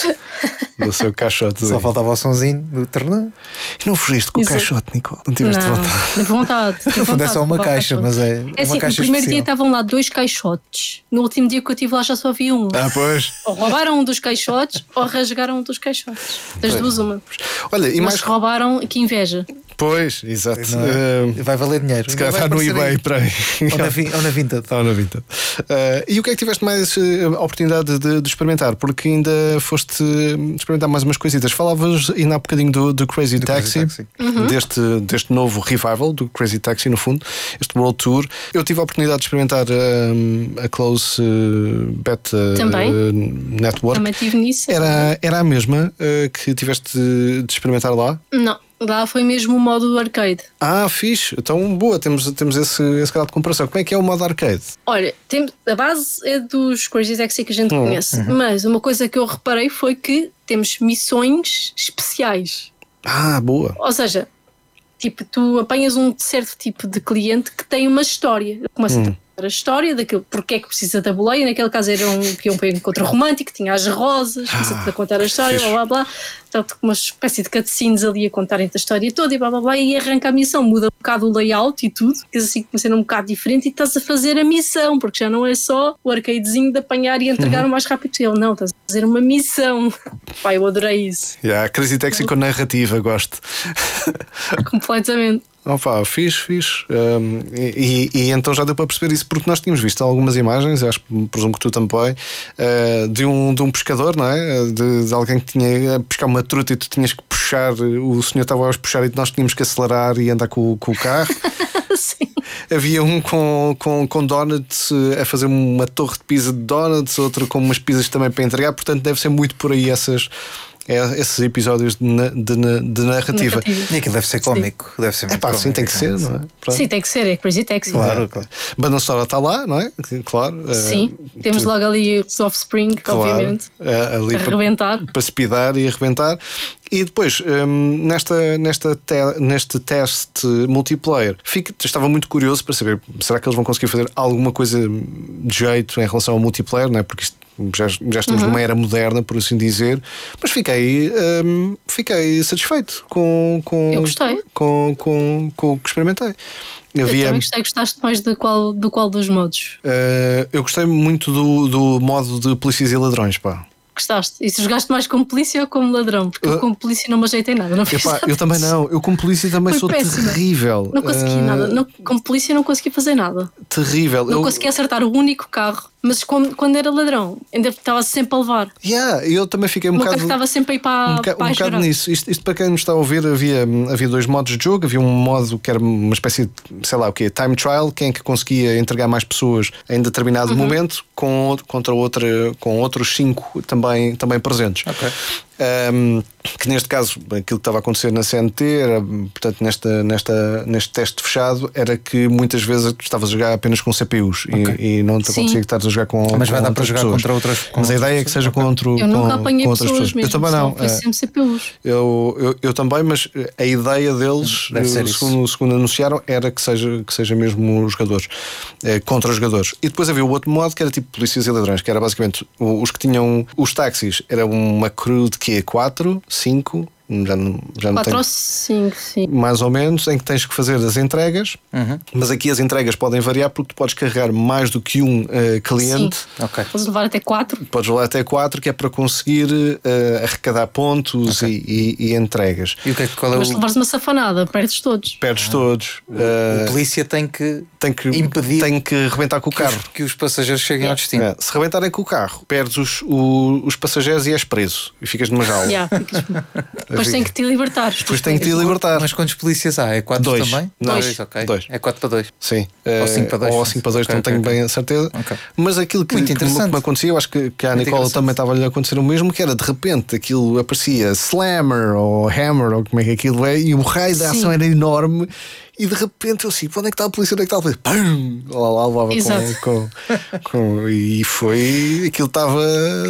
da, do seu caixote.
Só faltava o sonzinho do torneio.
E não fugiste com o
Exato.
caixote, Nicole? Não tiveste
Não,
vontade?
de vontade. de
No fundo é
vontade
só
de
uma
levar o
caixa,
caixote.
mas é,
É
uma
assim, no
caixa
primeiro dia
especial.
estavam lá dois caixotes. No último dia que eu estive lá já só havia um.
Ah, pois.
Ou roubaram um dos caixotes ou rasgaram um dos caixotes. Das duas, uma.
Olha, e
Mas
mais.
roubaram, que inveja.
Pois, exato.
Não é?
Eh,
Vai valer dinheiro.
Se calhar
Vai
está no
aparecer aí.
eBay para aí.
Ou na, vin- ou na Vinted.
Está na Vinted. Eh, e o que é que tiveste mais eh, oportunidade de, de experimentar? Porque ainda foste eh, experimentar mais umas coisitas. Falavas ainda há bocadinho do, do Crazy,
Do
Taxi,
Crazy Taxi.
Uhum.
Deste, deste novo revival do Crazy Taxi, no fundo, este World Tour. Eu tive a oportunidade de experimentar eh, a Close eh, Beta
Também.
eh, Network.
Também estive nisso.
Era, era a mesma eh, que tiveste de, de experimentar lá?
Não, lá foi mesmo o modo arcade.
Ah, fixe. Então, boa, temos, temos esse, esse grau de comparação. Como é que é o modo arcade?
Olha, tem, a base é dos Crazy Taxi que a gente conhece, mas uma coisa que eu reparei foi que temos missões especiais.
Ah, boa.
Ou seja, tipo, tu apanhas um certo tipo de cliente que tem uma história. Começa a contar a história daquilo, porque é que precisa da boleia. Naquele caso era um que iam para um encontro romântico, tinha as rosas, começa a contar a história,
fixe.
blá blá blá. Portanto, uma espécie de cutscenes ali a contarem a história toda e blá blá blá. E arranca a missão, muda um bocado o layout e tudo, que assim começa a ser um bocado diferente e estás a fazer a missão, porque já não é só o arcadezinho de apanhar e entregar o mais rápido que ele. Não, estás a fazer uma missão. Pai, eu adorei isso.
Yeah, Crazy Taxi com narrativa, gosto.
Completamente.
Opa, fixe, fixe. Um, e, e, e então já deu para perceber isso, porque nós tínhamos visto algumas imagens, acho que presumo que tu também, uh, de, um, de um pescador, não é? De, de alguém que tinha a pescar uma truta e tu tinhas que puxar, o senhor estava a puxar e nós tínhamos que acelerar e andar com, com o carro.
Sim.
havia um com, com, com donuts, a fazer uma torre de pizza de donuts, outro com umas pizzas também para entregar, portanto deve ser muito por aí essas, esses episódios de, de, de narrativa.
Narrativa.
E aquilo deve ser cómico, deve ser
É
muito
pá, sim,
cómico,
tem que ser, não é? Pronto.
Sim, tem que ser, é Crazy Taxi.
Claro, claro.
Banda sonora está lá, não é? Claro.
Sim,
eh,
temos
tu-
logo ali os Offspring,
claro,
obviamente.
eh, ali
A
para-
arrebentar.
Para se pidar e arrebentar. E depois, hum, nesta, nesta te- neste teste multiplayer, fico, estava muito curioso para saber, será que eles vão conseguir fazer alguma coisa de jeito em relação ao multiplayer, não é? Porque isto, já, já estamos
Uhum.
numa era moderna, por assim dizer, mas fiquei, hum, fiquei satisfeito com, com,
Eu gostei.
com, com, com o que experimentei.
Eu
Havia,
também gostei, gostaste mais do qual, do qual dos modos?
eh, eu gostei muito do, do modo de polícias e ladrões, pá.
Gostaste? E se jogaste mais como polícia ou como ladrão? Porque
Uh,
eu como polícia não me ajeitei nada. Não fiz
Epá,
nada
eu também
disso.
não, eu como polícia também
Foi
sou
péssima.
terrível.
Não consegui
Eh,
nada. Não, como polícia não consegui fazer nada.
Terrível.
Não
eu,
consegui acertar o único carro. Mas como, quando era ladrão, ainda estava sempre a levar.
Yeah, eu também fiquei um
O meu
bocado.
carro estava sempre a ir para,
um boca-
para
um
a
bocado
geral.
nisso. Isto, isto para quem nos está a ouvir, havia, havia dois modos de jogo. Havia um modo que era uma espécie de, sei lá o quê, time trial, quem é que conseguia entregar mais pessoas em determinado
Uhum.
momento, com, outro- contra outra, com outros cinco também, também presentes.
Ok.
Um, que neste caso, aquilo que estava a acontecer na C N T era, portanto, nesta, nesta, neste teste fechado, era que muitas vezes tu estavas a jogar apenas com C P Us e, e não te
Sim.
acontecia que estás a jogar com.
Mas vai
com
dar para
outras
jogar
pessoas.
contra outras. com
Mas a
outras
ideia é que
pessoas.
seja
Ok.
contra,
Eu
com,
nunca apanhei
com outras
pessoas
pessoas.
mesmo.
Eu também
só
não.
Foi
eh,
sempre C P Us.
Eu, eu, eu também, mas a ideia deles,
Deve ser
eh,
isso.
segundo, segundo anunciaram, era que seja, que seja mesmo os jogadores, eh, contra os jogadores. E depois havia o outro modo que era tipo polícias e ladrões, que era basicamente o- os que tinham os táxis, era uma crew de quê? quatro, cinco, já não, já não
quatro
tenho.
ou cinco, sim.
Mais ou menos, em que tens que fazer as entregas,
Uhum.
mas aqui as entregas podem variar porque tu podes carregar mais do que um eh, cliente.
Sim.
Ok.
Podes levar até quatro.
Podes levar até quatro, que é para conseguir eh, arrecadar pontos e, e- e entregas.
E o que é que qual é
Mas se
o.
levares uma safanada, perdes todos.
Perdes todos. eh,
O polícia tem que
tem que,
impedir
tem que rebentar com o
que os,
carro.
que os passageiros cheguem ao destino.
É, se rebentarem com o carro, perdes os, o- os passageiros e és preso e ficas numa jaula.
Yeah, ficas- Depois tem que te libertar.
Depois tem que te libertar.
Mas quantos polícias há? É quatro
Dois.
também?
Não.
Dois, ok.
Dois.
É quatro para dois.
Sim.
Ou
Eh,
cinco para dois.
Ou cinco para dois,
Ok,
não
ok,
tenho
ok.
bem a certeza.
Ok.
Mas aquilo que,
Muito
que, me-
interessante.
que me acontecia, eu acho que, que à
Muito
Nicola
interessante.
também estava-lhe a acontecer o mesmo, que era de repente aquilo aparecia Slammer ou Hammer ou como é que aquilo é, e o raio da
Sim.
ação era enorme. E de repente eu assim, onde é que está a polícia? Onde é que está a polícia? Pum! Lá, lá levava
Exato.
com, com, com. E foi. Aquilo estava.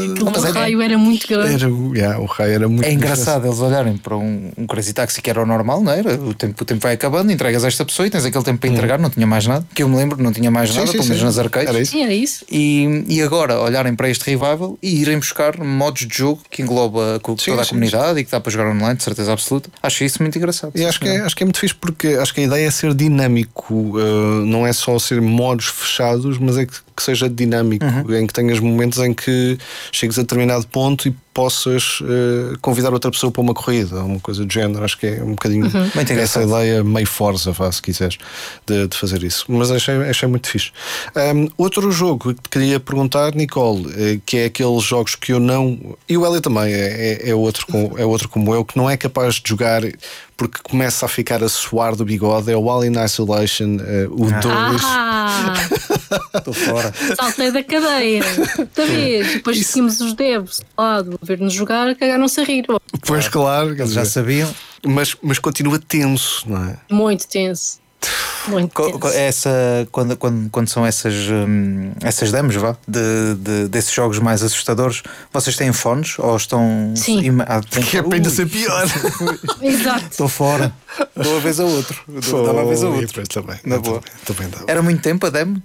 O raio era muito grande.
Era, yeah, o raio era muito
É engraçado eles olharem para um, um Crazy Taxi que era o normal, não era? O tempo, o tempo vai acabando, entregas a esta pessoa e tens aquele tempo para entregar, não tinha mais nada. Que eu me lembro, não tinha mais
Sim,
nada,
sim,
pelo menos
sim.
nas arcades.
Era isso.
Sim, era isso.
E, e agora olharem para este revival e irem buscar modos de jogo que engloba co-
Sim,
toda a
sim,
comunidade e que dá para jogar online, de certeza absoluta. Acho isso muito engraçado.
E acho que, é, acho que é muito fixe porque acho que a ideia é ser dinâmico, uh, não é só ser modos fechados, mas é que, que seja dinâmico, em que tenhas momentos em que chegues a determinado ponto e possas uh, convidar outra pessoa para uma corrida, uma coisa do género. Acho que é um bocadinho
Muito
essa
engraçado.
ideia meio força, vá, se quiseres, de, de fazer isso. Mas achei, achei muito fixe. Um, outro jogo que te queria perguntar, Nicole, eh, que é aqueles jogos que eu não. E o Hélio também é, é, é, outro com, é outro como eu, que não é capaz de jogar porque começa a ficar a suar do bigode. É o Alien Isolation, eh, o dois.
Ah,
Estou fora.
saltei da cadeira. Outra vez. Depois tínhamos os devs lá a ver-nos jogar, cagaram-se a rir.
Pois claro, quer
Já
dizer,
sabiam.
mas, mas continua tenso, não é?
Muito tenso. Muito
Co-
tenso.
co- Essa, quando, quando, quando são essas, hum, essas demos, vá, de, de- desses jogos mais assustadores, vocês têm fones ou estão.
Sim.
ima- ah, têm-
Que é para ainda
Ui,
ser pior.
Exato.
Estou fora. Dou uma vez a outro. Dou dou uma vez a
Foi,
outro.
pois, também,
Na
também,
boa.
também dá.
Era muito tempo a demo?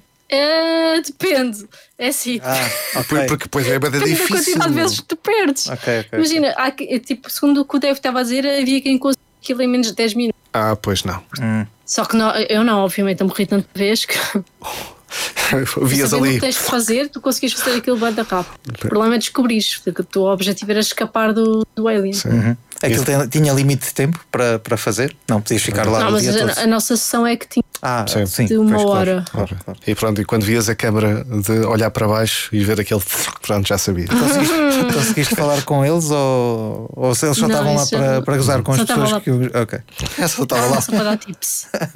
É, depende. É assim.
Ah,
Porque,
ok.
porque depois é bem
Depende da
difícil.
quantidade de vezes que tu perdes.
Ok, ok,
Imagina, há que- tipo, segundo o que o Dave estava a dizer, havia quem conseguia aquilo em menos de dez minutos.
Ah, pois não.
Só que não, eu não, obviamente, eu morri tanta vez que
Vias
sabendo o
ali.
que tens de fazer, tu conseguias fazer aquilo bem da rápido. O problema é descobrir, porque o teu objetivo era escapar do, do alien.
Uhum. Aquilo tem- tinha limite de tempo para, para fazer? Não, podias ficar lá
Não,
o
mas
dia todo.
a, a nossa sessão é que tinha
Ah,
Sim.
sim.
de uma
pois, claro,
hora.
claro, claro.
E pronto, e quando vias a câmara de olhar para baixo e ver aquele. Pronto, já sabia.
Conseguiste, conseguiste falar com eles ou, ou se eles só
Não,
estavam lá
isso já
para,
não.
para gozar com
Só
as
estavam
pessoas
lá.
que. Ok.
Essa estava lá.
Só para dar tips.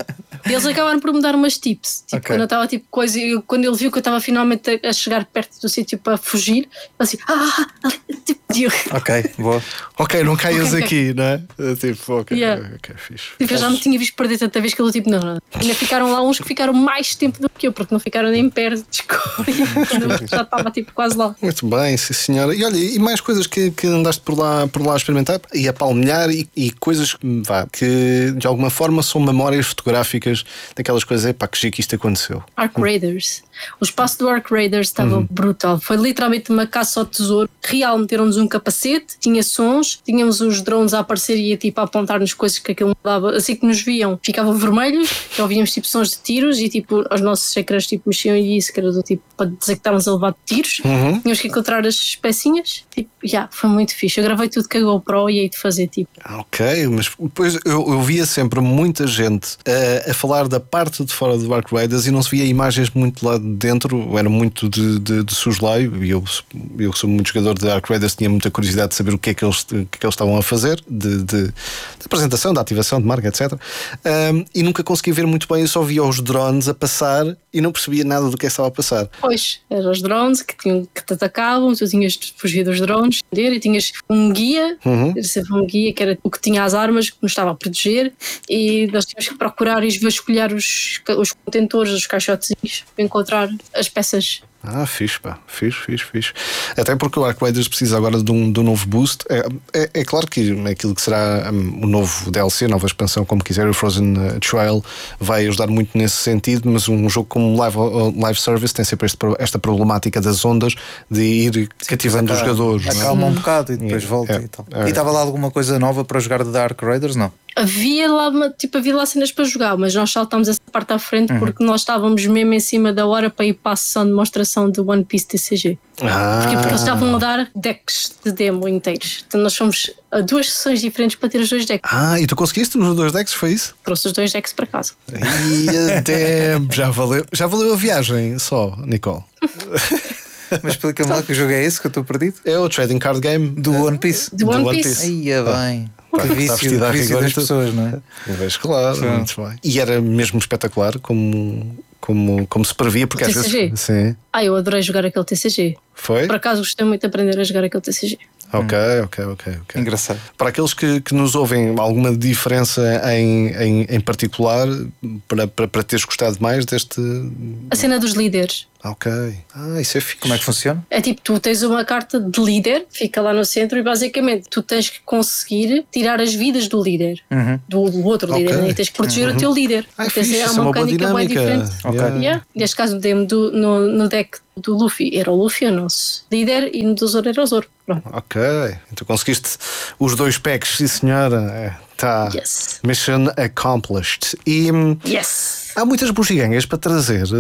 E eles acabaram por me dar umas tips. Tipo,
Ok.
quando eu estava tipo coisa, eu, quando ele viu que eu estava finalmente a, a chegar perto do sítio para fugir, ele assim, ah, ah, tipo, eu,
Ok, boa.
Ok, não caias
Ok, ok.
aqui, não é? Tipo, ok,
Yeah.
ok, fixe.
tipo, eu já me tinha visto perder tanta vez que ele tipo, não, não. Ainda ficaram lá uns que ficaram mais tempo do que eu, porque não ficaram nem perto de escolha. Quando eu já estava tipo quase lá.
Muito bem, sim senhora. E olha, e mais coisas que, que andaste por lá, por lá a experimentar e a palmilhar e, e coisas que, vá, que de alguma forma são memórias fotográficas daquelas coisas, epá, que giro que isto aconteceu.
Ark Raiders. O espaço do Ark Raiders estava brutal. Foi literalmente uma caça ao tesouro real. Meteram-nos um capacete, tinha sons, tínhamos os drones a aparecer e a, tipo, a apontar-nos coisas que aquilo dava. Assim que nos viam, ficavam vermelhos, que ouvíamos tipo sons de tiros e tipo os nossos ecrãs tipo, mexiam e isso, que era do tipo para dizer que estávamos a levar tiros.
Uhum.
Tínhamos que encontrar as pecinhas. Tipo, já, yeah, foi muito fixe. Eu gravei tudo com a GoPro e aí de fazer tipo.
Ah, ok, mas depois eu, eu via sempre muita gente a, a falar da parte de fora do Ark Raiders e não se via imagens muito lá de dentro, era muito de, de, de soslaio e eu, eu sou muito jogador de Ark Raiders, tinha muita curiosidade de saber o que é que eles, o que é que eles estavam a fazer de, de, de apresentação, de ativação, de marca, etcétera. Um, e nunca consegui ver muito bem, eu só via os drones a passar e não percebia nada do que estava a passar.
Pois, eram os drones que, tinham, que te atacavam, tu tinhas de fugir dos drones e tinhas um guia,
Uhum.
era sempre um guia que era o que tinha as armas, que nos estava a proteger, e nós tínhamos que procurar e vasculhar os, os contentores, os caixotezinhos, para encontrar as peças.
Ah, fixe, pá, fixe, fixe, fixe. Até porque o Ark Raiders precisa agora de um, de um novo boost. É, é, é claro que aquilo que será um, o novo D L C, nova expansão, como quiser, o Frozen uh, Trial, vai ajudar muito nesse sentido. Mas um jogo como Live, uh, live Service tem sempre este, esta problemática das ondas de ir cativando os jogadores. não é?
Acalma um bocado e depois
É,
volta
é,
e tal.
é.
E estava lá alguma coisa nova para jogar de Dark Raiders? Não.
Havia lá, uma- tipo, havia lá cenas para jogar, mas nós saltámos essa parte à frente
Uhum.
porque nós estávamos mesmo em cima da hora para ir para a sessão de demonstração do One Piece T C G.
Ah,
Porquê? Porque eles estavam a dar decks de demo inteiros. Então nós fomos a duas sessões diferentes para ter os dois decks.
ah, e tu conseguiste nos dois decks, foi isso?
Trouxe os dois decks para casa.
E até já valeu, já valeu a viagem só, Nicole.
Mas explica-me lá que jogo é esse que eu estou perdido?
É o trading card game
Do One Piece.
Do One Piece.
Aí é bem.
Tá-
Que
tá
vício,
vestido a
que vício
rigor
das
e tudo.
pessoas, não é?
Eu vejo, claro,
Sim.
muito bem. E era mesmo espetacular, como, como, como se previa, porque
O
às
T C G?
vezes. Sim.
Ah, eu adorei jogar aquele T C G.
Foi?
Por acaso gostei muito de aprender a jogar aquele T C G.
Ok, ok, ok, ok.
Engraçado.
Para aqueles que, que nos ouvem, alguma diferença em, em, em particular para, para, para teres gostado mais deste.
A cena dos líderes.
Ok. Ah, isso é fixe.
Como é que funciona?
É tipo, tu tens uma carta de líder, fica lá no centro e basicamente tu tens que conseguir tirar as vidas do líder, do, do outro
Ok.
líder, né? E tens que proteger o teu líder.
Ah, é
Então,
fixe,
é
isso é uma boa
mecânica bem
dinâmica.
diferente.
Ok.
Yeah.
Yeah. Neste caso, o demo do, no, no deck do Luffy era o Luffy, o nosso líder, e no do Zoro era o Zoro. Pronto.
Ok. Então conseguiste os dois packs, sim senhora. É, tá.
Yes.
Mission accomplished. E hum,
Yes!
há muitas bugigangas para trazer de.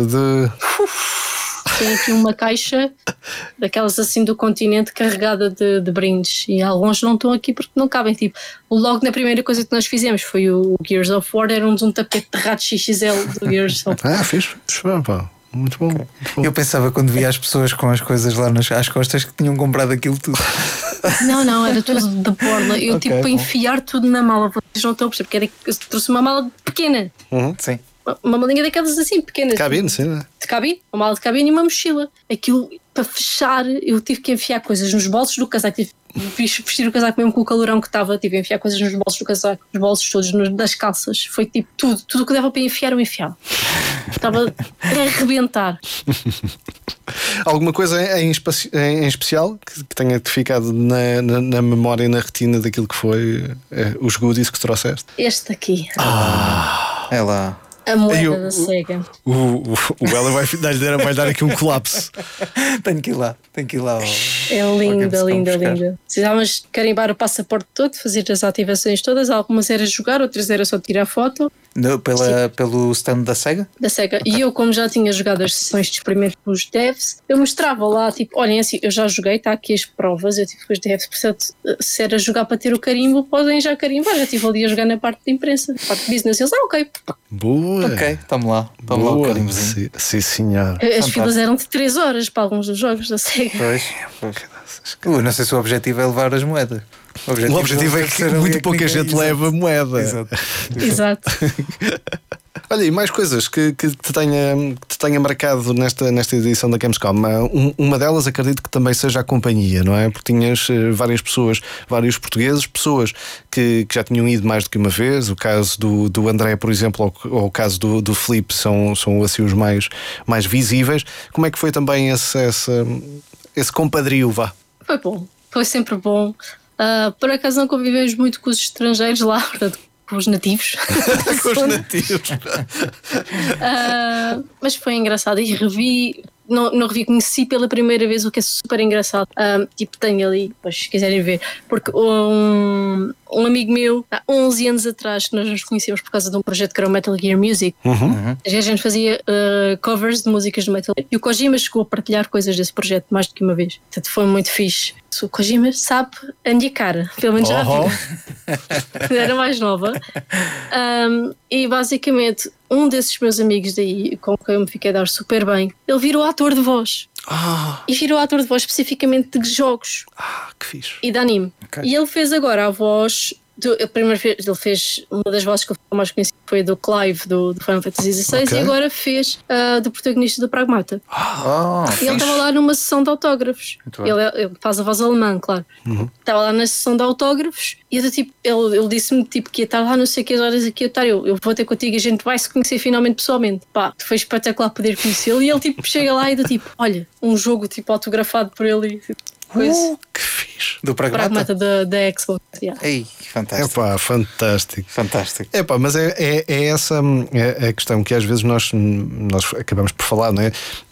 Tem aqui uma caixa daquelas assim do continente carregada de, de brindes e alguns não estão aqui porque não cabem. Tipo, logo na primeira coisa que nós fizemos foi o Gears of War, era-nos um tapete de rato X X L do Gears of War.
Ah, fixe. Fixe, pá. Muito bom. Muito bom.
Eu pensava quando via as pessoas com as coisas lá nas, às costas que tinham comprado aquilo tudo.
Não, não, era tudo de borla. Eu
Ok,
tipo para
bom.
enfiar tudo na mala, vocês não estão a perceber, porque era, eu trouxe uma mala pequena,
Sim.
uma, uma malinha daquelas assim pequenas.
Cabine, sim, né?
De cabine, uma mala de cabine e uma mochila. Aquilo, para fechar, eu tive que enfiar coisas nos bolsos do casaco. Tive que vestir o casaco mesmo com o calorão que estava. Tive que enfiar coisas nos bolsos do casaco, nos bolsos todos, nos, das calças. Foi tipo tudo, tudo o que dava para enfiar, eu enfiava. Estava a arrebentar.
Alguma coisa em, espaci- em- em especial que, que tenha ficado na, na, na memória e na retina daquilo que foi eh, os goodies que trouxeste?
Este aqui,
É lá.
a moeda
E o-
da SEGA.
O, o, o Ela vai, vai, dar, vai dar aqui um colapso.
Tenho que ir lá. Tenho que ir lá. ao-
É
ao
linda,
Gamescom
linda,
buscar.
linda. Precisávamos carimbar o passaporte todo, fazer as ativações todas. Algumas era jogar, outras era só tirar foto
No, pela, pelo stand da SEGA?
da SEGA. E eu, como já tinha jogado as sessões de experimento com os devs, eu mostrava lá, tipo, olhem, assim, eu já joguei, está aqui as provas. Eu tive com os devs, portanto, se era jogar para ter o carimbo, podem já carimbar. Já estive ali a jogar na parte de imprensa, na parte de business. Eles, ah, ok.
Boa.
Ok, tome lá. Tome lá o
Boa.
carimbozinho.
Sim, sim, senhor.
As
Fantástico.
filas eram de três horas para alguns dos jogos da SEGA.
Pois, pois. Eu não sei se o objetivo é levar as moedas.
O objetivo é
deve
que
ser ali
muito
a
pouca
ninguém-
gente
Exato.
leva moeda.
Exato.
Exato.
Olha, Olha, e mais coisas que, que, te, tenha, que te tenha marcado nesta, nesta edição da Gamescom. Um, uma delas acredito que também seja a companhia, não é? Porque tinhas uh, várias pessoas, vários portugueses, pessoas que, que já tinham ido mais do que uma vez. O caso do, do André, por exemplo, ou, ou o caso do, do Filipe são, são assim os mais, mais visíveis. Como é que foi também esse, esse, esse compadrio, vá?
Foi bom, foi sempre bom. Uh, por acaso não convivemos muito com os estrangeiros lá, portanto, com os nativos.
Com os nativos.
uh, mas foi engraçado e revi, não, não revi, conheci pela primeira vez, o que é super engraçado. Uh, tipo, tenho ali, pois, se quiserem ver, porque um, um amigo meu, há onze anos atrás, que nós nos conhecemos por causa de um projeto que era o Metal Gear Music,
Uhum.
a gente fazia uh, covers de músicas de Metal Gear. E o Kojima chegou a partilhar coisas desse projeto mais do que uma vez. Portanto, foi muito fixe. O Kojima sabe a minha cara, pelo menos já
Oh.
viu. Era mais nova. Um, e basicamente, um desses meus amigos daí, com quem eu me fiquei a dar super bem, ele virou ator de voz.
Ah,
E virou ator de voz especificamente de jogos
ah, que fixe.
e de anime.
Ok.
E ele fez agora a voz. Do, a primeira vez ele fez uma das vozes que eu mais conheci foi do Clive do, do Final Fantasy dezasseis,
Ok.
e agora fez uh, do protagonista do Pragmata.
Oh,
E ele estava lá numa sessão de autógrafos.
Muito bem.
Ele, ele faz a voz alemã, claro. Estava lá na sessão de autógrafos e eu, tipo, ele, ele disse-me tipo, que ia estar lá não sei que horas aqui, eu, estar, eu, eu vou ter contigo e a gente vai se conhecer finalmente pessoalmente. Pá, foi espetacular poder conhecê-lo. E ele tipo, chega lá e do tipo, olha, um jogo tipo autografado por ele. Coisa.
Uh, que fixe.
do Pragmata.
Pragmata da, da Xbox. Yeah.
Ei, fantástico.
Epá, fantástico.
Fantástico.
Epá, mas é, é, é essa é a questão que às vezes nós, nós acabamos por falar, não é?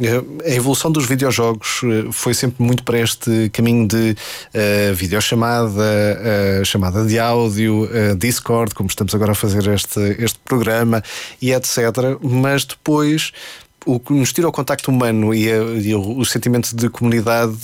A evolução dos videojogos foi sempre muito para este caminho de uh, videochamada, uh, chamada de áudio, uh, Discord, como estamos agora a fazer este, este programa e etcétera. Mas depois o que nos tira o contacto humano e, a, e o, o sentimento de comunidade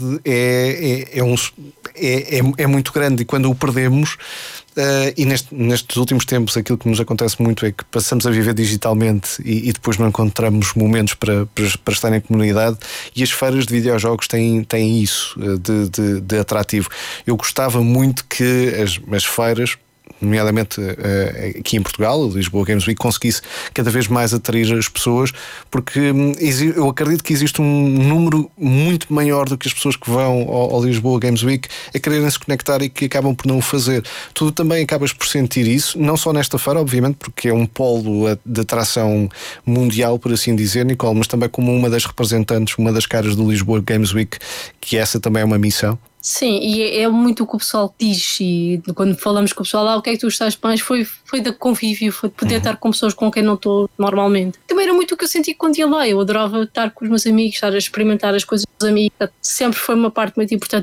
é, é, é, um, é, é, é muito grande, e quando o perdemos, uh, e neste, nestes últimos tempos aquilo que nos acontece muito é que passamos a viver digitalmente e, e depois não encontramos momentos para, para, para estar em comunidade, e as feiras de videojogos têm, têm isso de, de, de atrativo. Eu gostava muito que as, as feiras, nomeadamente uh, aqui em Portugal, o Lisboa Games Week, conseguisse cada vez mais atrair as pessoas, porque hum, eu acredito que existe um número muito maior do que as pessoas que vão ao, ao Lisboa Games Week a quererem se conectar e que acabam por não o fazer. Tu também acabas por sentir isso, não só nesta feira, obviamente, porque é um polo de atração mundial, por assim dizer, Nicole, mas também como uma das representantes, uma das caras do Lisboa Games Week, que essa também é uma missão.
Sim, e é, é muito o que o pessoal diz, e quando falamos com o pessoal lá, o que é que tu estás mais, foi, foi da convívio, foi de poder estar com pessoas com quem não estou normalmente. Também era muito o que eu senti quando ia lá, eu adorava estar com os meus amigos, estar a experimentar as coisas dos amigos, sempre foi uma parte muito importante